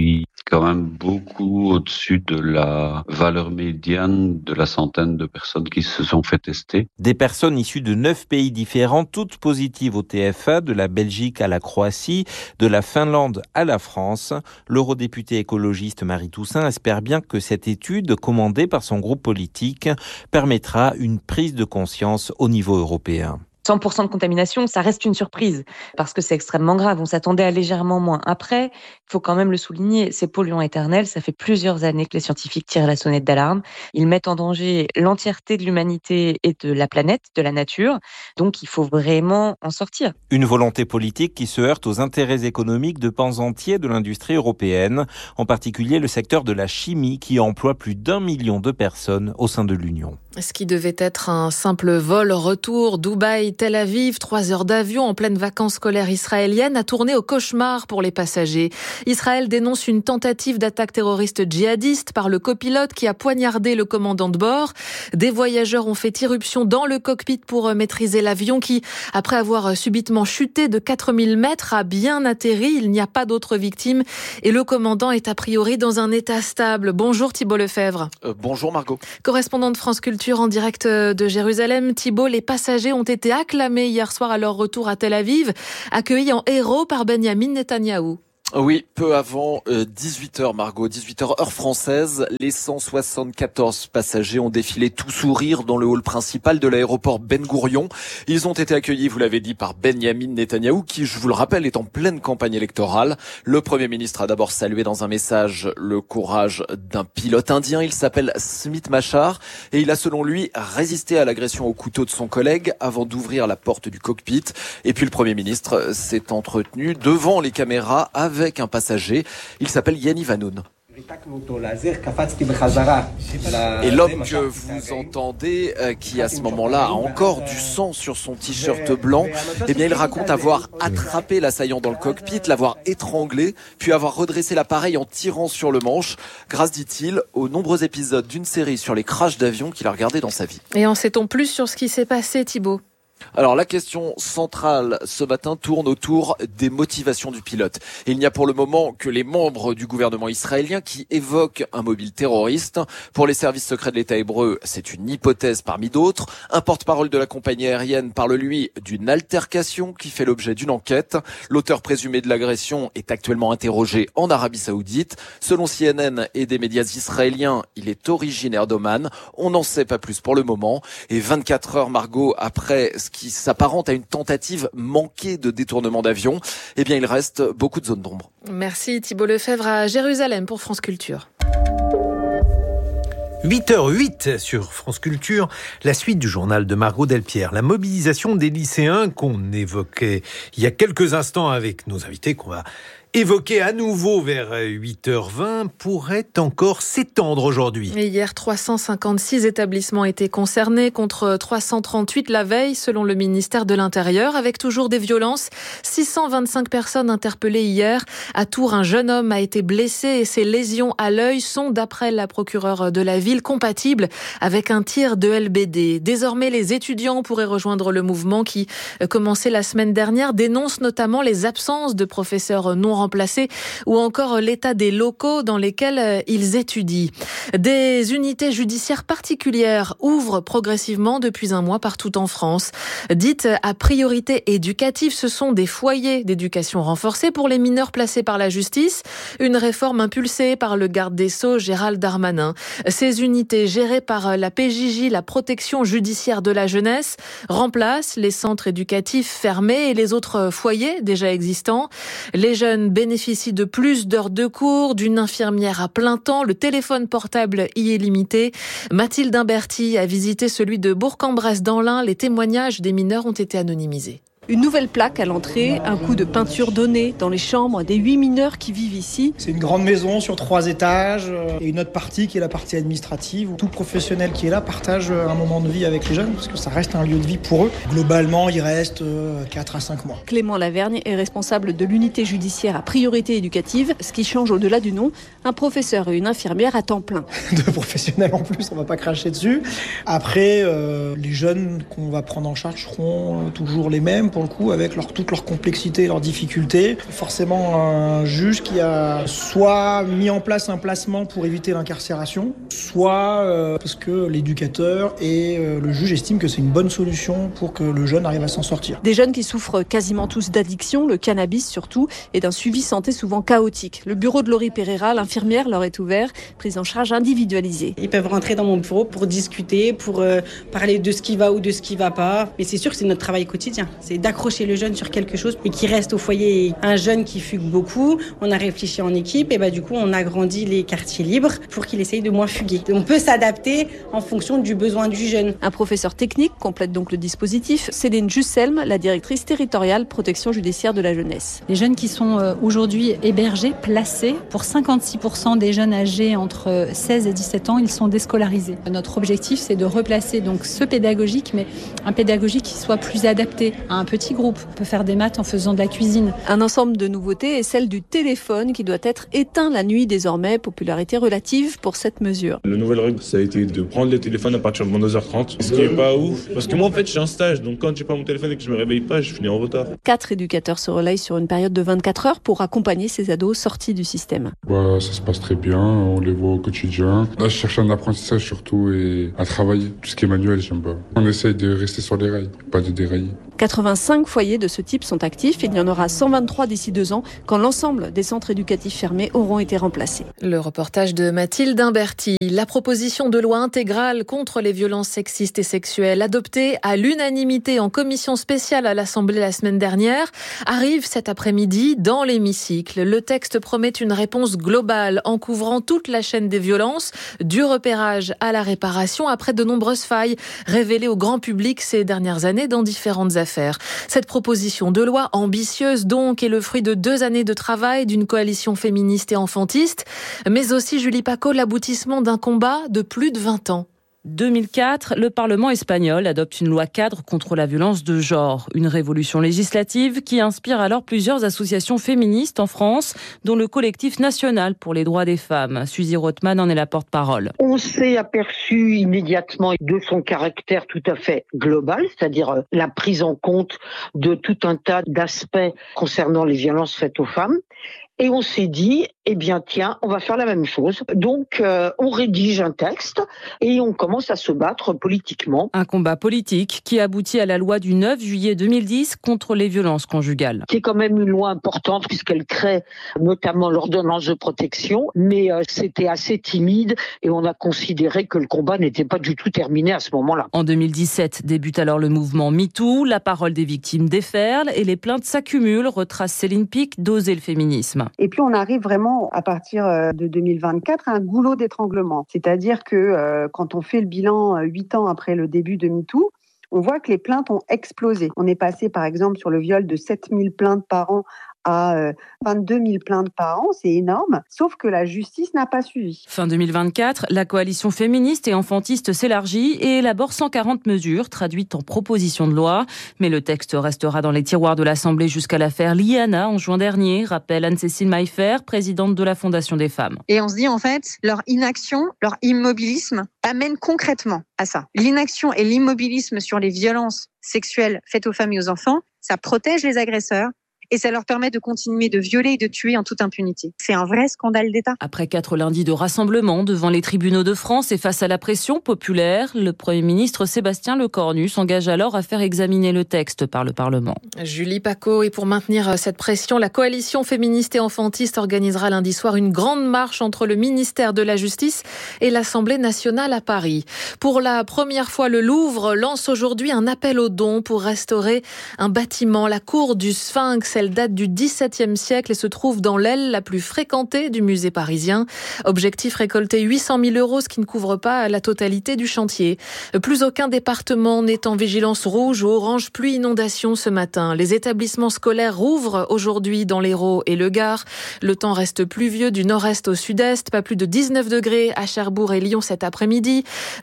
quand même beaucoup au-dessus de la valeur médiane de la centaine de personnes qui se sont fait tester. Des personnes issues de 9 pays différents, toutes positives au TFA, de la Belgique à la Croatie, de la Finlande à la France. L'eurodéputée écologiste Marie Toussaint espère bien que cette étude, commandée par son groupe politique, permettra une prise de conscience au niveau européen. 100% de contamination, ça reste une surprise parce que c'est extrêmement grave. On s'attendait à légèrement moins. Après, il faut quand même le souligner, ces polluants éternels, ça fait plusieurs années que les scientifiques tirent la sonnette d'alarme. Ils mettent en danger l'entièreté de l'humanité et de la planète, de la nature. Donc, il faut vraiment en sortir. Une volonté politique qui se heurte aux intérêts économiques de pans entiers de l'industrie européenne, en particulier le secteur de la chimie qui emploie plus d'1 million de personnes au sein de l'Union. Ce qui devait être un simple vol retour Dubaï-Tel Aviv, 3 heures d'avion en pleine vacances scolaires israéliennes, a tourné au cauchemar pour les passagers. Israël dénonce une tentative d'attaque terroriste djihadiste par le copilote qui a poignardé le commandant de bord. Des voyageurs ont fait irruption dans le cockpit pour maîtriser l'avion qui, après avoir subitement chuté de 4000 mètres, a bien atterri. Il n'y a pas d'autres victimes et le commandant est a priori dans un état stable. Bonjour Thibault Lefebvre. Bonjour Margot. Correspondant de France Culture en direct de Jérusalem. Thibault, les passagers ont été acclamés hier soir à leur retour à Tel Aviv, accueillis en héros par Benyamin Netanyahou. Oui, peu avant 18h, Margot, 18h heure française, les 174 passagers ont défilé tout sourire dans le hall principal de l'aéroport Ben Gourion. Ils ont été accueillis, vous l'avez dit, par Benyamin Netanyahou, qui, je vous le rappelle, est en pleine campagne électorale. Le Premier ministre a d'abord salué dans un message le courage d'un pilote indien. Il s'appelle Smith Machar et il a, selon lui, résisté à l'agression au couteau de son collègue avant d'ouvrir la porte du cockpit. Et puis le Premier ministre s'est entretenu devant les caméras avec un passager, il s'appelle Yaniv Hanoun. Et l'homme que vous entendez, qui à ce moment-là a encore du sang sur son t-shirt blanc, eh bien il raconte avoir attrapé l'assaillant dans le cockpit, l'avoir étranglé, puis avoir redressé l'appareil en tirant sur le manche, grâce, dit-il, aux nombreux épisodes d'une série sur les crashs d'avions qu'il a regardé dans sa vie. Et en sait-on plus sur ce qui s'est passé, Thibault ? Alors la question centrale ce matin tourne autour des motivations du pilote. Il n'y a pour le moment que les membres du gouvernement israélien qui évoquent un mobile terroriste. Pour les services secrets de l'État hébreu, c'est une hypothèse parmi d'autres. Un porte-parole de la compagnie aérienne parle, lui, d'une altercation qui fait l'objet d'une enquête. L'auteur présumé de l'agression est actuellement interrogé en Arabie Saoudite. Selon CNN et des médias israéliens, il est originaire d'Oman. On n'en sait pas plus pour le moment. Et 24 heures, Margot, après ce qui s'apparente à une tentative manquée de détournement d'avion, eh bien il reste beaucoup de zones d'ombre. Merci Thibault Lefebvre à Jérusalem pour France Culture. 8h08 sur France Culture, la suite du journal de Margot Delpierre. La mobilisation des lycéens qu'on évoquait il y a quelques instants avec nos invités, qu'on va évoqué à nouveau vers 8h20, pourrait encore s'étendre aujourd'hui. Et hier, 356 établissements étaient concernés contre 338 la veille, selon le ministère de l'Intérieur, avec toujours des violences. 625 personnes interpellées hier. À Tours, un jeune homme a été blessé et ses lésions à l'œil sont, d'après la procureure de la ville, compatibles avec un tir de LBD. Désormais, les étudiants pourraient rejoindre le mouvement qui, commencé la semaine dernière, dénonce notamment les absences de professeurs non remplacés ou encore l'état des locaux dans lesquels ils étudient. Des unités judiciaires particulières ouvrent progressivement depuis un mois partout en France. Dites à priorité éducative, ce sont des foyers d'éducation renforcés pour les mineurs placés par la justice. Une réforme impulsée par le garde des Sceaux, Gérald Darmanin. Ces unités gérées par la PJJ, la protection judiciaire de la jeunesse, remplacent les centres éducatifs fermés et les autres foyers déjà existants. Les jeunes bénéficient de plus d'heures de cours, d'une infirmière à plein temps. Le téléphone portable y est limité. Mathilde Imberti a visité celui de Bourg-en-Bresse dans l'Ain. Les témoignages des mineurs ont été anonymisés. Une nouvelle plaque à l'entrée, un coup de peinture donné dans les chambres des 8 mineurs qui vivent ici. C'est une grande maison sur 3 étages et une autre partie qui est la partie administrative où tout professionnel qui est là partage un moment de vie avec les jeunes parce que ça reste un lieu de vie pour eux. Globalement, il reste 4 à 5 mois. Clément Lavergne est responsable de l'unité judiciaire à priorité éducative. Ce qui change au-delà du nom, un professeur et une infirmière à temps plein. 2 professionnels en plus, on va pas cracher dessus. Après, les jeunes qu'on va prendre en charge seront toujours les mêmes. pour le coup, avec toute leur complexité et leurs difficultés. Forcément, un juge qui a soit mis en place un placement pour éviter l'incarcération, soit parce que l'éducateur et le juge estiment que c'est une bonne solution pour que le jeune arrive à s'en sortir. Des jeunes qui souffrent quasiment tous d'addiction, le cannabis surtout, et d'un suivi santé souvent chaotique. Le bureau de Laurie Pereira, l'infirmière, leur est ouvert, prise en charge individualisée. Ils peuvent rentrer dans mon bureau pour discuter, pour parler de ce qui va ou de ce qui va pas. Mais c'est sûr que c'est notre travail quotidien. C'est d'accrocher le jeune sur quelque chose et qu'il reste au foyer. Un jeune qui fugue beaucoup, on a réfléchi en équipe et du coup on a agrandi les quartiers libres pour qu'il essaye de moins fuguer. On peut s'adapter en fonction du besoin du jeune. Un professeur technique complète donc le dispositif. Céline Jusselm, la directrice territoriale protection judiciaire de la jeunesse. Les jeunes qui sont aujourd'hui hébergés, placés, pour 56% des jeunes âgés entre 16 et 17 ans, ils sont déscolarisés. Notre objectif, c'est de replacer donc ce pédagogique, mais un pédagogique qui soit plus adapté à un petit groupe. On peut faire des maths en faisant de la cuisine. Un ensemble de nouveautés est celle du téléphone qui doit être éteint la nuit désormais, popularité relative pour cette mesure. La nouvelle règle, ça a été de prendre le téléphone à partir de 22h30, ce qui est pas ouf. Parce que moi, en fait, j'ai un stage, donc quand j'ai pas mon téléphone et que je me réveille pas, je finis en retard. 4 éducateurs se relayent sur une période de 24 heures pour accompagner ces ados sortis du système. Ça se passe très bien, on les voit au quotidien. Là, je cherche un apprentissage surtout et à travailler. Tout ce qui est manuel, j'aime pas. On essaye de rester sur les rails, pas de dérailler. 85 foyers de ce type sont actifs. Il y en aura 123 d'ici 2 ans, quand l'ensemble des centres éducatifs fermés auront été remplacés. Le reportage de Mathilde Imberti. La proposition de loi intégrale contre les violences sexistes et sexuelles, adoptée à l'unanimité en commission spéciale à l'Assemblée la semaine dernière, arrive cet après-midi dans l'hémicycle. Le texte promet une réponse globale en couvrant toute la chaîne des violences, du repérage à la réparation, après de nombreuses failles révélées au grand public ces dernières années dans différentes affaires. Cette proposition de loi ambitieuse donc est le fruit de 2 années de travail d'une coalition féministe et enfantiste, mais aussi, Julie Paco, l'aboutissement d'un combat de plus de 20 ans. 2004, le Parlement espagnol adopte une loi cadre contre la violence de genre. Une révolution législative qui inspire alors plusieurs associations féministes en France, dont le collectif national pour les droits des femmes. Suzy Rothman en est la porte-parole. On s'est aperçu immédiatement de son caractère tout à fait global, c'est-à-dire la prise en compte de tout un tas d'aspects concernant les violences faites aux femmes. Et on s'est dit, on va faire la même chose. Donc, on rédige un texte et on commence à se battre politiquement. Un combat politique qui aboutit à la loi du 9 juillet 2010 contre les violences conjugales. C'est quand même une loi importante puisqu'elle crée notamment l'ordonnance de protection, mais c'était assez timide et on a considéré que le combat n'était pas du tout terminé à ce moment-là. En 2017 débute alors le mouvement MeToo, la parole des victimes déferle et les plaintes s'accumulent, retrace Céline Pic d'Oser le féminisme. Et puis on arrive vraiment à partir de 2024 à un goulot d'étranglement. C'est-à-dire que quand on fait le bilan 8 ans après le début de MeToo, on voit que les plaintes ont explosé. On est passé par exemple sur le viol de 7000 plaintes par an à 22 000 plaintes par an, c'est énorme, sauf que la justice n'a pas suivi. Fin 2024, la coalition féministe et enfantiste s'élargit et élabore 140 mesures traduites en propositions de loi. Mais le texte restera dans les tiroirs de l'Assemblée jusqu'à l'affaire Liana en juin dernier, rappelle Anne-Cécile Maillefer, présidente de la Fondation des femmes. Et on se dit en fait, leur inaction, leur immobilisme amène concrètement à ça. L'inaction et l'immobilisme sur les violences sexuelles faites aux femmes et aux enfants, ça protège les agresseurs. Et ça leur permet de continuer de violer et de tuer en toute impunité. C'est un vrai scandale d'État. Après 4 lundis de rassemblement devant les tribunaux de France et face à la pression populaire, le Premier ministre Sébastien Lecornu s'engage alors à faire examiner le texte par le Parlement. Julie Paco, et pour maintenir cette pression, la coalition féministe et enfantiste organisera lundi soir une grande marche entre le ministère de la Justice et l'Assemblée nationale à Paris. Pour la première fois, le Louvre lance aujourd'hui un appel aux dons pour restaurer un bâtiment, la cour du Sphinx. Elle date du XVIIe siècle et se trouve dans l'aile la plus fréquentée du musée parisien. Objectif, récolter 800 000 €, ce qui ne couvre pas la totalité du chantier. Plus aucun département n'est en vigilance rouge ou orange pluie inondation ce matin. Les établissements scolaires rouvrent aujourd'hui dans l'Hérault et le Gard. Le temps reste pluvieux du nord-est au sud-est. Pas plus de 19 degrés à Cherbourg et Lyon cet après-midi.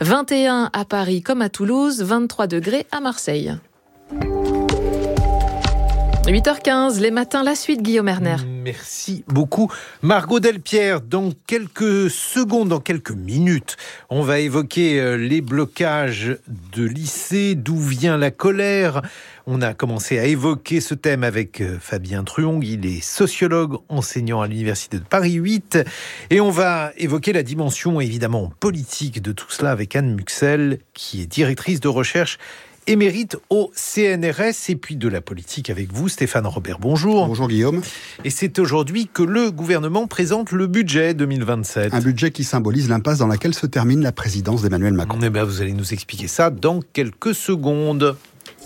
21 à Paris comme à Toulouse. 23 degrés à Marseille. 8h15, les matins, la suite, Guillaume Erner. Merci beaucoup. Margot Delpierre, dans quelques secondes, dans quelques minutes, on va évoquer les blocages de lycées, d'où vient la colère. On a commencé à évoquer ce thème avec Fabien Truong, il est sociologue, enseignant à l'Université de Paris 8. Et on va évoquer la dimension évidemment politique de tout cela avec Anne Muxel, qui est directrice de recherche émérite au CNRS, et puis de la politique avec vous, Stéphane Robert. Bonjour. Bonjour Guillaume. Et c'est aujourd'hui que le gouvernement présente le budget 2027. Un budget qui symbolise l'impasse dans laquelle se termine la présidence d'Emmanuel Macron. Eh bien, vous allez nous expliquer ça dans quelques secondes.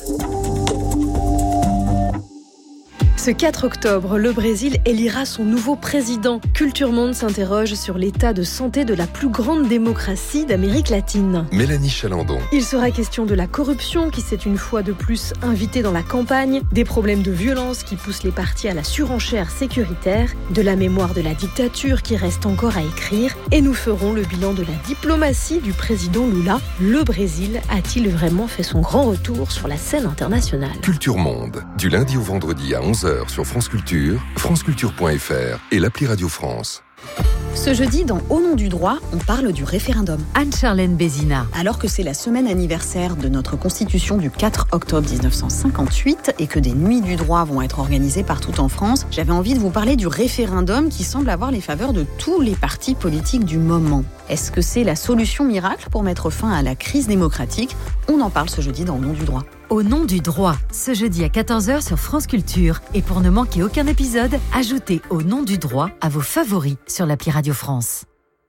Ce 4 octobre, le Brésil élira son nouveau président. Culture Monde s'interroge sur l'état de santé de la plus grande démocratie d'Amérique latine. Mélanie Chalandon. Il sera question de la corruption qui s'est une fois de plus invitée dans la campagne, des problèmes de violence qui poussent les partis à la surenchère sécuritaire, de la mémoire de la dictature qui reste encore à écrire, et nous ferons le bilan de la diplomatie du président Lula. Le Brésil a-t-il vraiment fait son grand retour sur la scène internationale ? Culture Monde, du lundi au vendredi à 11h sur France Culture, franceculture.fr et l'appli Radio France. Ce jeudi, dans Au nom du droit, on parle du référendum. Anne-Charlène Bézina. Alors que c'est la semaine anniversaire de notre Constitution du 4 octobre 1958 et que des nuits du droit vont être organisées partout en France, j'avais envie de vous parler du référendum qui semble avoir les faveurs de tous les partis politiques du moment. Est-ce que c'est la solution miracle pour mettre fin à la crise démocratique ? On en parle ce jeudi dans Au nom du droit. Au nom du droit, ce jeudi à 14h sur France Culture. Et pour ne manquer aucun épisode, ajoutez Au nom du droit à vos favoris sur l'appli Radio France.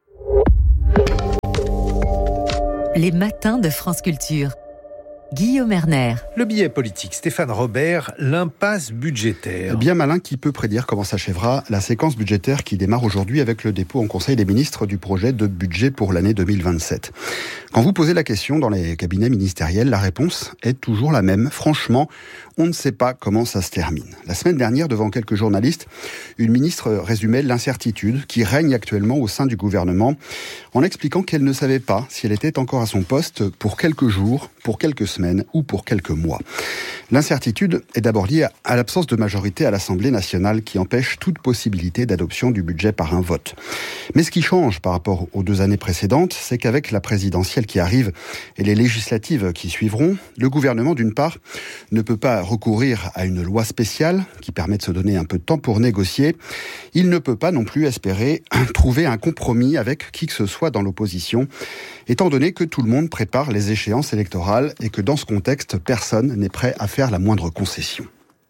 Les matins de France Culture. Guillaume Erner. Le billet politique, Stéphane Robert, l'impasse budgétaire. Bien malin qui peut prédire comment s'achèvera la séquence budgétaire qui démarre aujourd'hui avec le dépôt en Conseil des ministres du projet de budget pour l'année 2027. Quand vous posez la question dans les cabinets ministériels, la réponse est toujours la même. Franchement, on ne sait pas comment ça se termine. La semaine dernière, devant quelques journalistes, une ministre résumait l'incertitude qui règne actuellement au sein du gouvernement en expliquant qu'elle ne savait pas si elle était encore à son poste pour quelques jours, pour quelques semaines ou pour quelques mois. L'incertitude est d'abord liée à l'absence de majorité à l'Assemblée nationale qui empêche toute possibilité d'adoption du budget par un vote. Mais ce qui change par rapport aux 2 années précédentes, c'est qu'avec la présidentielle qui arrive et les législatives qui suivront, le gouvernement, d'une part, ne peut pas recourir à une loi spéciale qui permet de se donner un peu de temps pour négocier. Il ne peut pas non plus espérer trouver un compromis avec qui que ce soit dans l'opposition, étant donné que tout le monde prépare les échéances électorales et que dans ce contexte, personne n'est prêt à faire la moindre concession.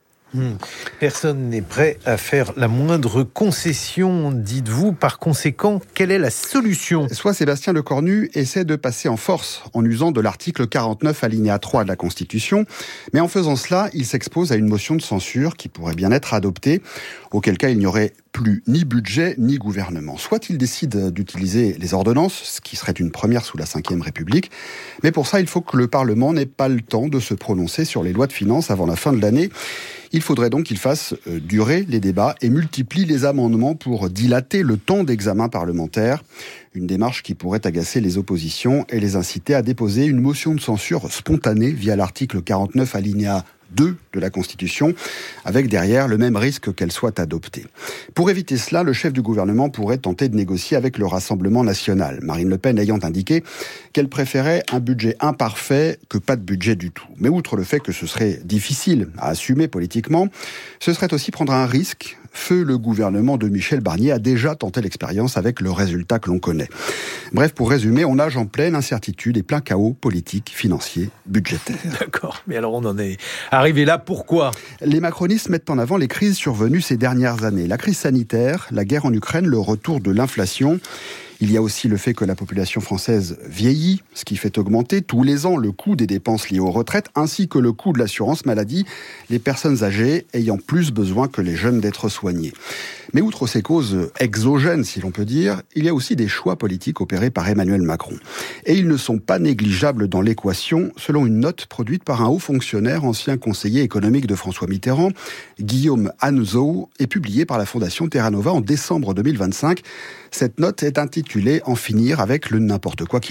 Personne n'est prêt à faire la moindre concession, dites-vous. Par conséquent, quelle est la solution ? Soit Sébastien Lecornu essaie de passer en force en usant de l'article 49 alinéa 3 de la Constitution, mais en faisant cela, il s'expose à une motion de censure qui pourrait bien être adoptée, auquel cas il n'y aurait plus ni budget ni gouvernement. Soit il décide d'utiliser les ordonnances, ce qui serait une première sous la Ve République, mais pour ça il faut que le Parlement n'ait pas le temps de se prononcer sur les lois de finances avant la fin de l'année. Il faudrait donc qu'il fasse durer les débats et multiplie les amendements pour dilater le temps d'examen parlementaire. Une démarche qui pourrait agacer les oppositions et les inciter à déposer une motion de censure spontanée via l'article 49 alinéa 2 de la Constitution, avec derrière le même risque qu'elle soit adoptée. Pour éviter cela, le chef du gouvernement pourrait tenter de négocier avec le Rassemblement national, Marine Le Pen ayant indiqué qu'elle préférait un budget imparfait que pas de budget du tout. Mais outre le fait que ce serait difficile à assumer politiquement, ce serait aussi prendre un risque. Feu le gouvernement de Michel Barnier a déjà tenté l'expérience avec le résultat que l'on connaît. Bref, pour résumer, on nage en pleine incertitude et plein chaos politique, financier, budgétaire. D'accord, mais alors on en est arrivé là, pourquoi ? Les macronistes mettent en avant les crises survenues ces dernières années. La crise sanitaire, la guerre en Ukraine, le retour de l'inflation. Il y a aussi le fait que la population française vieillit, ce qui fait augmenter tous les ans le coût des dépenses liées aux retraites, ainsi que le coût de l'assurance maladie, les personnes âgées ayant plus besoin que les jeunes d'être soignées. Mais outre ces causes exogènes, si l'on peut dire, il y a aussi des choix politiques opérés par Emmanuel Macron. Et ils ne sont pas négligeables dans l'équation, selon une note produite par un haut fonctionnaire, ancien conseiller économique de François Mitterrand, Guillaume Hanzeau, et publiée par la Fondation Terra Nova en décembre 2025. Cette note est intitulée « En finir avec le n'importe quoi qu'il en coûte ».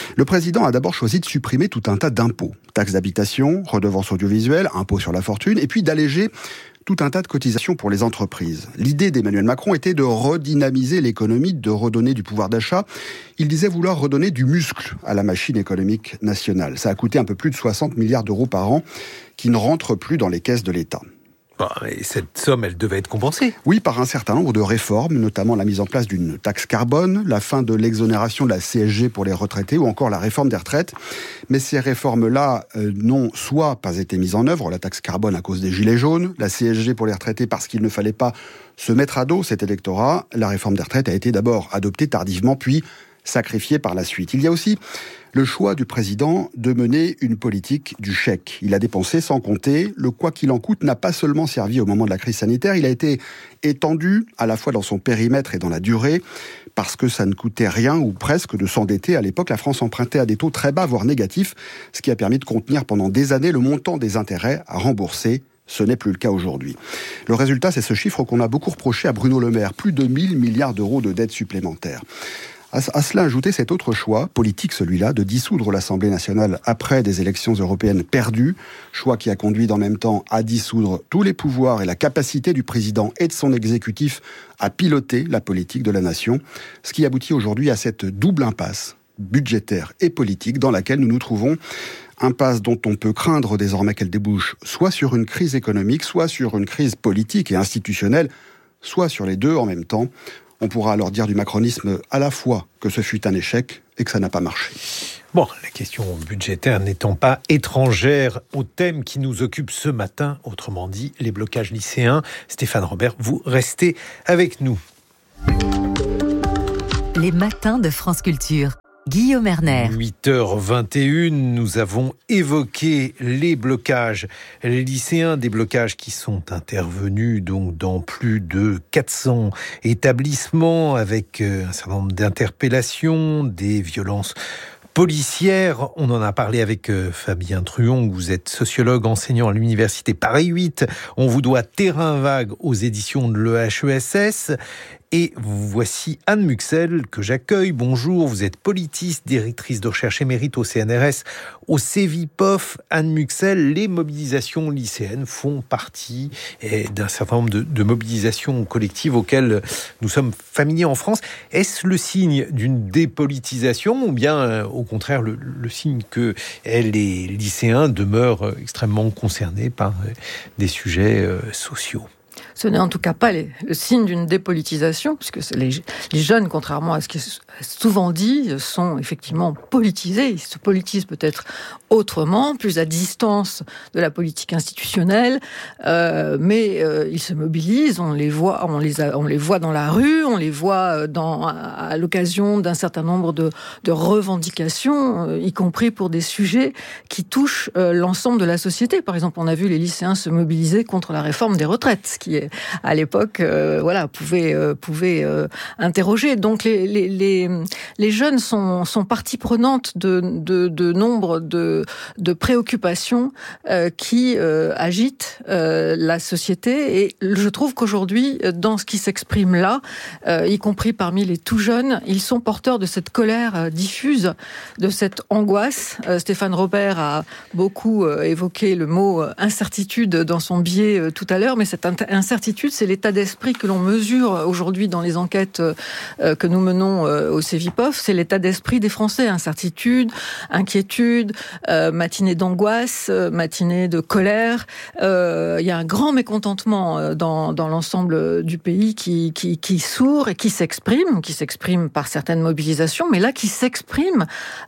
Le président a d'abord choisi de supprimer tout un tas d'impôts. Taxes d'habitation, redevances audiovisuelles, impôts sur la fortune, et puis d'alléger tout un tas de cotisations pour les entreprises. L'idée d'Emmanuel Macron était de redynamiser l'économie, de redonner du pouvoir d'achat. Il disait vouloir redonner du muscle à la machine économique nationale. Ça a coûté un peu plus de 60 milliards d'euros par an qui ne rentrent plus dans les caisses de l'État. Et cette somme, elle devait être compensée. Oui, par un certain nombre de réformes, notamment la mise en place d'une taxe carbone, la fin de l'exonération de la CSG pour les retraités ou encore la réforme des retraites. Mais ces réformes-là n'ont soit pas été mises en œuvre, la taxe carbone à cause des gilets jaunes, la CSG pour les retraités parce qu'il ne fallait pas se mettre à dos cet électorat. La réforme des retraites a été d'abord adoptée tardivement, puis sacrifiée par la suite. Il y a aussi le choix du président de mener une politique du chèque. Il a dépensé sans compter. Le quoi qu'il en coûte n'a pas seulement servi au moment de la crise sanitaire, il a été étendu à la fois dans son périmètre et dans la durée, parce que ça ne coûtait rien ou presque de s'endetter. À l'époque, la France empruntait à des taux très bas, voire négatifs, ce qui a permis de contenir pendant des années le montant des intérêts à rembourser. Ce n'est plus le cas aujourd'hui. Le résultat, c'est ce chiffre qu'on a beaucoup reproché à Bruno Le Maire, plus de 1 000 milliards d'euros de dettes supplémentaires. À cela ajouter cet autre choix, politique celui-là, de dissoudre l'Assemblée nationale après des élections européennes perdues, choix qui a conduit en même temps à dissoudre tous les pouvoirs et la capacité du président et de son exécutif à piloter la politique de la nation, ce qui aboutit aujourd'hui à cette double impasse budgétaire et politique dans laquelle nous nous trouvons. Impasse dont on peut craindre désormais qu'elle débouche soit sur une crise économique, soit sur une crise politique et institutionnelle, soit sur les deux en même temps. On pourra alors dire du macronisme à la fois que ce fut un échec et que ça n'a pas marché. Bon, la question budgétaire n'étant pas étrangère au thème qui nous occupe ce matin, autrement dit, les blocages lycéens. Stéphane Robert, vous restez avec nous. Les matins de France Culture. Guillaume Erner. 8h21, nous avons évoqué les blocages, les lycéens, des blocages qui sont intervenus donc dans plus de 400 établissements avec un certain nombre d'interpellations, des violences policières. On en a parlé avec Fabien Truong, vous êtes sociologue, enseignant à l'université Paris 8. On vous doit Terrain vague aux éditions de l'EHESS. Et voici Anne Muxel que j'accueille. Bonjour, vous êtes politiste, directrice de recherche émérite au CNRS, au CEVIPOF. Anne Muxel, les mobilisations lycéennes font partie d'un certain nombre de mobilisations collectives auxquelles nous sommes familiers en France. Est-ce le signe d'une dépolitisation ou bien au contraire le signe que les lycéens demeurent extrêmement concernés par des sujets sociaux ? Ce n'est en tout cas pas le signe d'une dépolitisation, puisque les jeunes, contrairement à ce qui est souvent dit, sont effectivement politisés. Ils se politisent peut-être autrement, plus à distance de la politique institutionnelle, mais ils se mobilisent. On les voit dans la rue, on les voit à l'occasion d'un certain nombre de revendications, y compris pour des sujets qui touchent l'ensemble de la société. Par exemple, on a vu les lycéens se mobiliser contre la réforme des retraites, ce qui à l'époque, pouvait interroger. Donc les jeunes sont partie prenante de nombre de préoccupations qui agitent la société. Et je trouve qu'aujourd'hui, dans ce qui s'exprime là, y compris parmi les tout jeunes, ils sont porteurs de cette colère diffuse, de cette angoisse. Stéphane Robert a beaucoup évoqué le mot incertitude dans son billet tout à l'heure, mais cette incertitude, c'est l'état d'esprit que l'on mesure aujourd'hui dans les enquêtes que nous menons au CEVIPOF. C'est l'état d'esprit des Français. Incertitude, inquiétude, matinée d'angoisse, matinée de colère. Il y a un grand mécontentement dans l'ensemble du pays qui sourd et qui s'exprime par certaines mobilisations, mais là qui s'exprime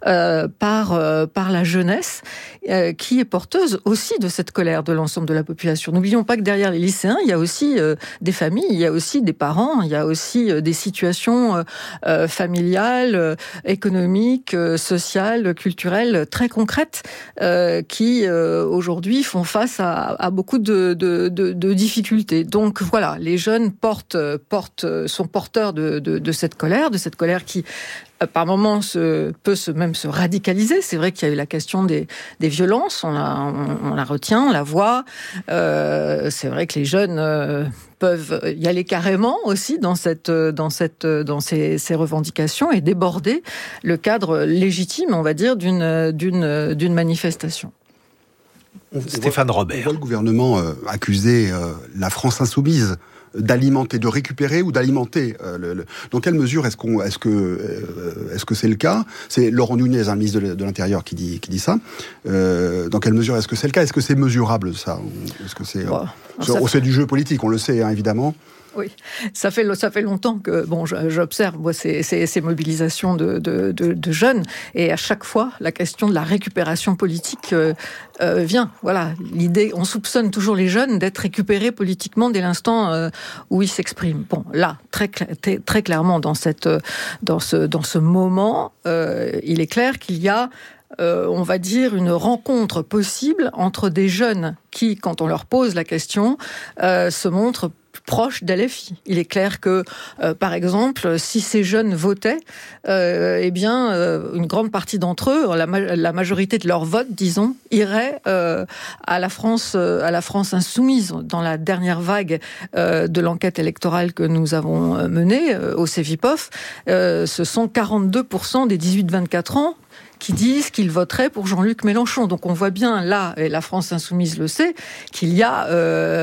par la jeunesse qui est porteuse aussi de cette colère de l'ensemble de la population. N'oublions pas que derrière les lycéens, il y a aussi des familles, il y a aussi des parents, il y a aussi des situations familiales, économiques, sociales, culturelles très concrètes qui aujourd'hui font face à beaucoup de difficultés. Donc voilà, les jeunes sont porteurs de cette colère qui par moments peut même se radicaliser. C'est vrai qu'il y a eu la question des violences, on la retient, on la voit. C'est vrai que les jeunes peuvent y aller carrément aussi dans ces revendications et déborder le cadre légitime, on va dire, d'une manifestation. Stéphane Robert. On voit le gouvernement accuser la France insoumise d'alimenter, de récupérer ou d'alimenter. Dans quelle mesure est-ce que c'est le cas ? C'est Laurent Nunez, le ministre de l'Intérieur, qui dit ça. Dans quelle mesure est-ce que c'est le cas ? Est-ce que c'est mesurable, ça ? Est-ce que c'est c'est du jeu politique, on le sait, évidemment. Oui, ça fait longtemps que j'observe ces mobilisations de jeunes, et à chaque fois la question de la récupération politique vient. Voilà, l'idée, on soupçonne toujours les jeunes d'être récupérés politiquement dès l'instant où ils s'expriment. Bon, là, très clairement dans ce moment, il est clair qu'il y a on va dire, une rencontre possible entre des jeunes qui, quand on leur pose la question, se montrent proches d'LFI. Il est clair que, par exemple, si ces jeunes votaient, une grande partie d'entre eux, la majorité de leur vote, disons, irait à la France insoumise. Dans la dernière vague de l'enquête électorale que nous avons menée au Cevipof, ce sont 42% des 18-24 ans qui disent qu'ils voteraient pour Jean-Luc Mélenchon. Donc on voit bien là, et la France insoumise le sait, qu'il y a,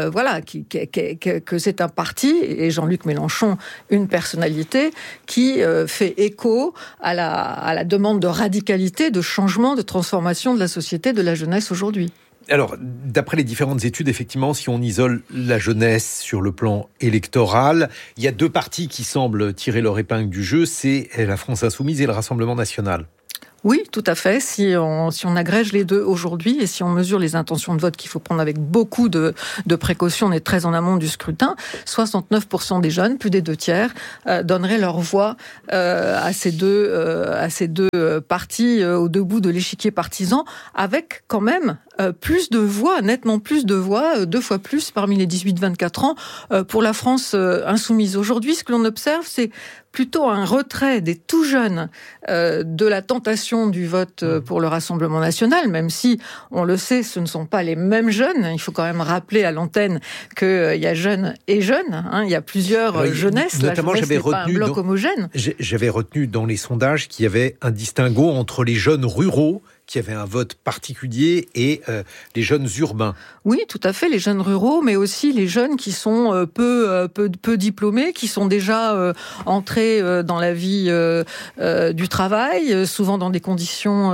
que c'est un parti, et Jean-Luc Mélenchon, une personnalité, qui fait écho à la demande de radicalité, de changement, de transformation de la société, de la jeunesse aujourd'hui. Alors, d'après les différentes études, effectivement, si on isole la jeunesse sur le plan électoral, il y a deux partis qui semblent tirer leur épingle du jeu, c'est la France insoumise et le Rassemblement national. Oui, tout à fait. Si on agrège les deux aujourd'hui et si on mesure les intentions de vote qu'il faut prendre avec beaucoup de précautions, on est très en amont du scrutin, 69% des jeunes, plus des 2/3, donneraient leur voix à ces deux partis au debout de l'échiquier partisan, avec quand même plus de voix, nettement plus de voix, 2 fois plus parmi les 18-24 ans pour la France insoumise. Aujourd'hui, ce que l'on observe, c'est plutôt un retrait des tout jeunes de la tentation du vote pour le Rassemblement national, même si, on le sait, ce ne sont pas les mêmes jeunes. Il faut quand même rappeler à l'antenne qu'il y a jeunes et jeunes. Il y a plusieurs jeunesses. Notamment, la jeunesse n'est pas un bloc homogène. J'avais retenu dans les sondages qu'il y avait un distinguo entre les jeunes ruraux qui avaient un vote particulier et les jeunes urbains. Oui, tout à fait, les jeunes ruraux, mais aussi les jeunes qui sont peu diplômés, qui sont déjà entrés dans la vie du travail, souvent dans des conditions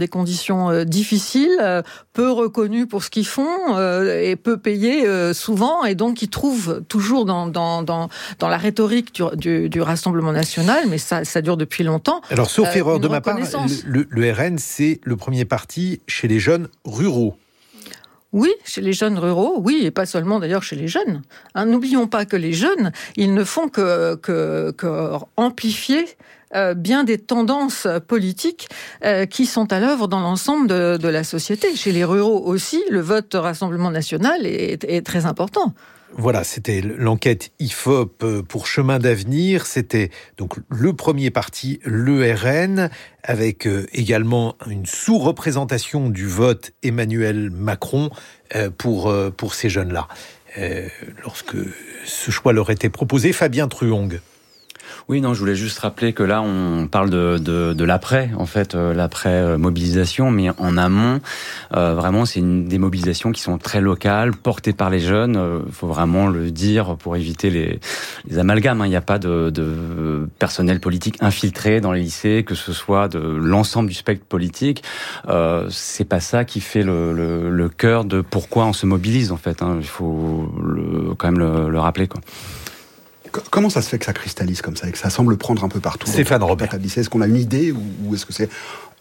difficiles, peu reconnus pour ce qu'ils font et peu payés souvent, et donc qui trouvent toujours dans la rhétorique du Rassemblement national, mais ça dure depuis longtemps. Alors, sauf erreur de ma part, le RN, c'est le premier parti chez les jeunes ruraux. Oui, chez les jeunes ruraux, oui, et pas seulement d'ailleurs chez les jeunes. N'oublions pas que les jeunes, ils ne font que amplifier bien des tendances politiques qui sont à l'œuvre dans l'ensemble de la société. Chez les ruraux aussi, le vote Rassemblement national est très important. Voilà, c'était l'enquête IFOP pour Chemin d'avenir. C'était donc le premier parti, le RN, avec également une sous-représentation du vote Emmanuel Macron pour ces jeunes-là. Lorsque ce choix leur était proposé, Fabien Truong. Oui, non, je voulais juste rappeler que là, on parle de l'après, en fait, l'après-mobilisation, mais en amont, vraiment, c'est des mobilisations qui sont très locales, portées par les jeunes. Faut vraiment le dire pour éviter les amalgames. Il n'y a pas de personnel politique infiltré dans les lycées, que ce soit de l'ensemble du spectre politique. C'est pas ça qui fait le cœur de pourquoi on se mobilise, en fait. Il faut quand même le rappeler, quoi. Comment ça se fait que ça cristallise comme ça et que ça semble prendre un peu partout? Stéphane Robert. Est-ce qu'on a une idée ou est-ce que c'est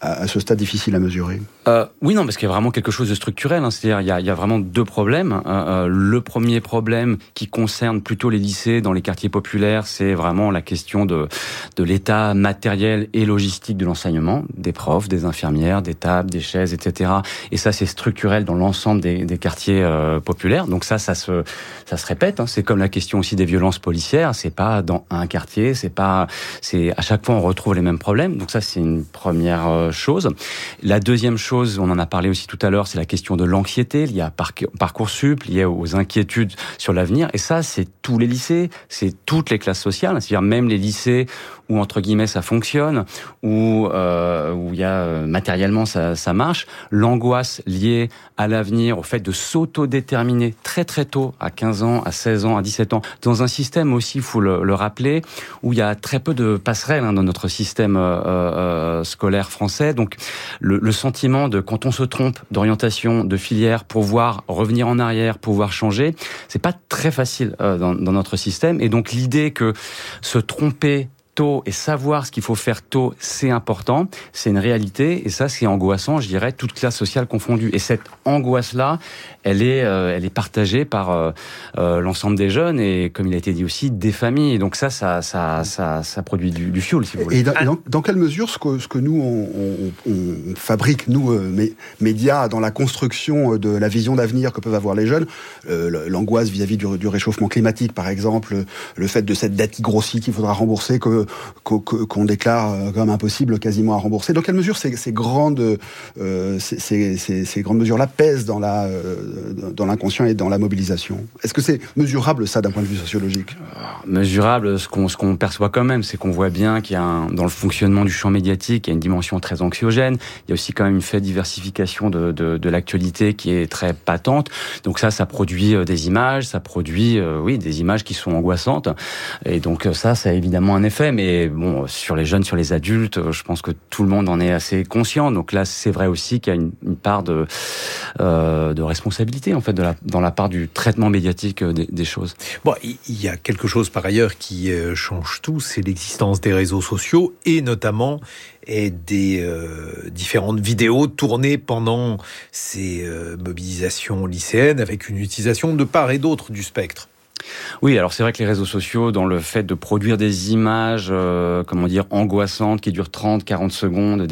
à ce stade difficile à mesurer? Oui, non, parce qu'il y a vraiment quelque chose de structurel. C'est-à-dire, il y a vraiment deux problèmes. Le premier problème qui concerne plutôt les lycées dans les quartiers populaires, c'est vraiment la question de l'état matériel et logistique de l'enseignement, des profs, des infirmières, des tables, des chaises, etc. Et ça, c'est structurel dans l'ensemble des quartiers populaires. Donc ça se répète. C'est comme la question aussi des violences policières. C'est pas dans un quartier, c'est à chaque fois on retrouve les mêmes problèmes. Donc ça, c'est une première chose. La deuxième chose, on en a parlé aussi tout à l'heure, c'est la question de l'anxiété liée à Parcoursup, liée aux inquiétudes sur l'avenir. Et ça, c'est tous les lycées, c'est toutes les classes sociales, c'est-à-dire même les lycées où, entre guillemets, ça fonctionne, où il y a matériellement ça marche. L'angoisse liée à l'avenir, au fait de s'autodéterminer très très tôt, à 15 ans, à 16 ans, à 17 ans, dans un système aussi, il faut le rappeler, où il y a très peu de passerelles dans notre système scolaire français. Donc le sentiment de, quand on se trompe d'orientation, de filière, pouvoir revenir en arrière, pouvoir changer, c'est pas très facile dans notre système. Et donc l'idée que se tromper tôt et savoir ce qu'il faut faire tôt, c'est important, c'est une réalité, et ça, c'est angoissant, je dirais, toute classe sociale confondue. Et cette angoisse-là, elle est partagée par l'ensemble des jeunes, et comme il a été dit aussi, des familles. Et donc ça produit du fuel, si vous voulez. Et dans quelle mesure ce que nous, on fabrique, nous, médias, dans la construction de la vision d'avenir que peuvent avoir les jeunes, l'angoisse vis-à-vis du réchauffement climatique, par exemple, le fait de cette dette qui grossit, qu'il faudra rembourser, qu'on déclare comme impossible quasiment à rembourser. Dans quelle mesure ces grandes mesures-là pèsent dans l'inconscient et dans la mobilisation? Est-ce que c'est mesurable, ça, d'un point de vue sociologique? Mesurable, ce qu'on perçoit quand même, c'est qu'on voit bien qu'il y a dans le fonctionnement du champ médiatique, il y a une dimension très anxiogène. Il y a aussi quand même une faible diversification de l'actualité qui est très patente. Donc ça produit des images, des images qui sont angoissantes. Et donc ça a évidemment un effet. Mais bon, sur les jeunes, sur les adultes, je pense que tout le monde en est assez conscient. Donc là, c'est vrai aussi qu'il y a une part de responsabilité, en fait, dans la part du traitement médiatique des choses. Bon, il y a quelque chose par ailleurs qui change tout, c'est l'existence des réseaux sociaux et notamment des différentes vidéos tournées pendant ces mobilisations lycéennes avec une utilisation de part et d'autre du spectre. Oui, alors c'est vrai que les réseaux sociaux, dans le fait de produire des images, angoissantes, qui durent 30, 40 secondes,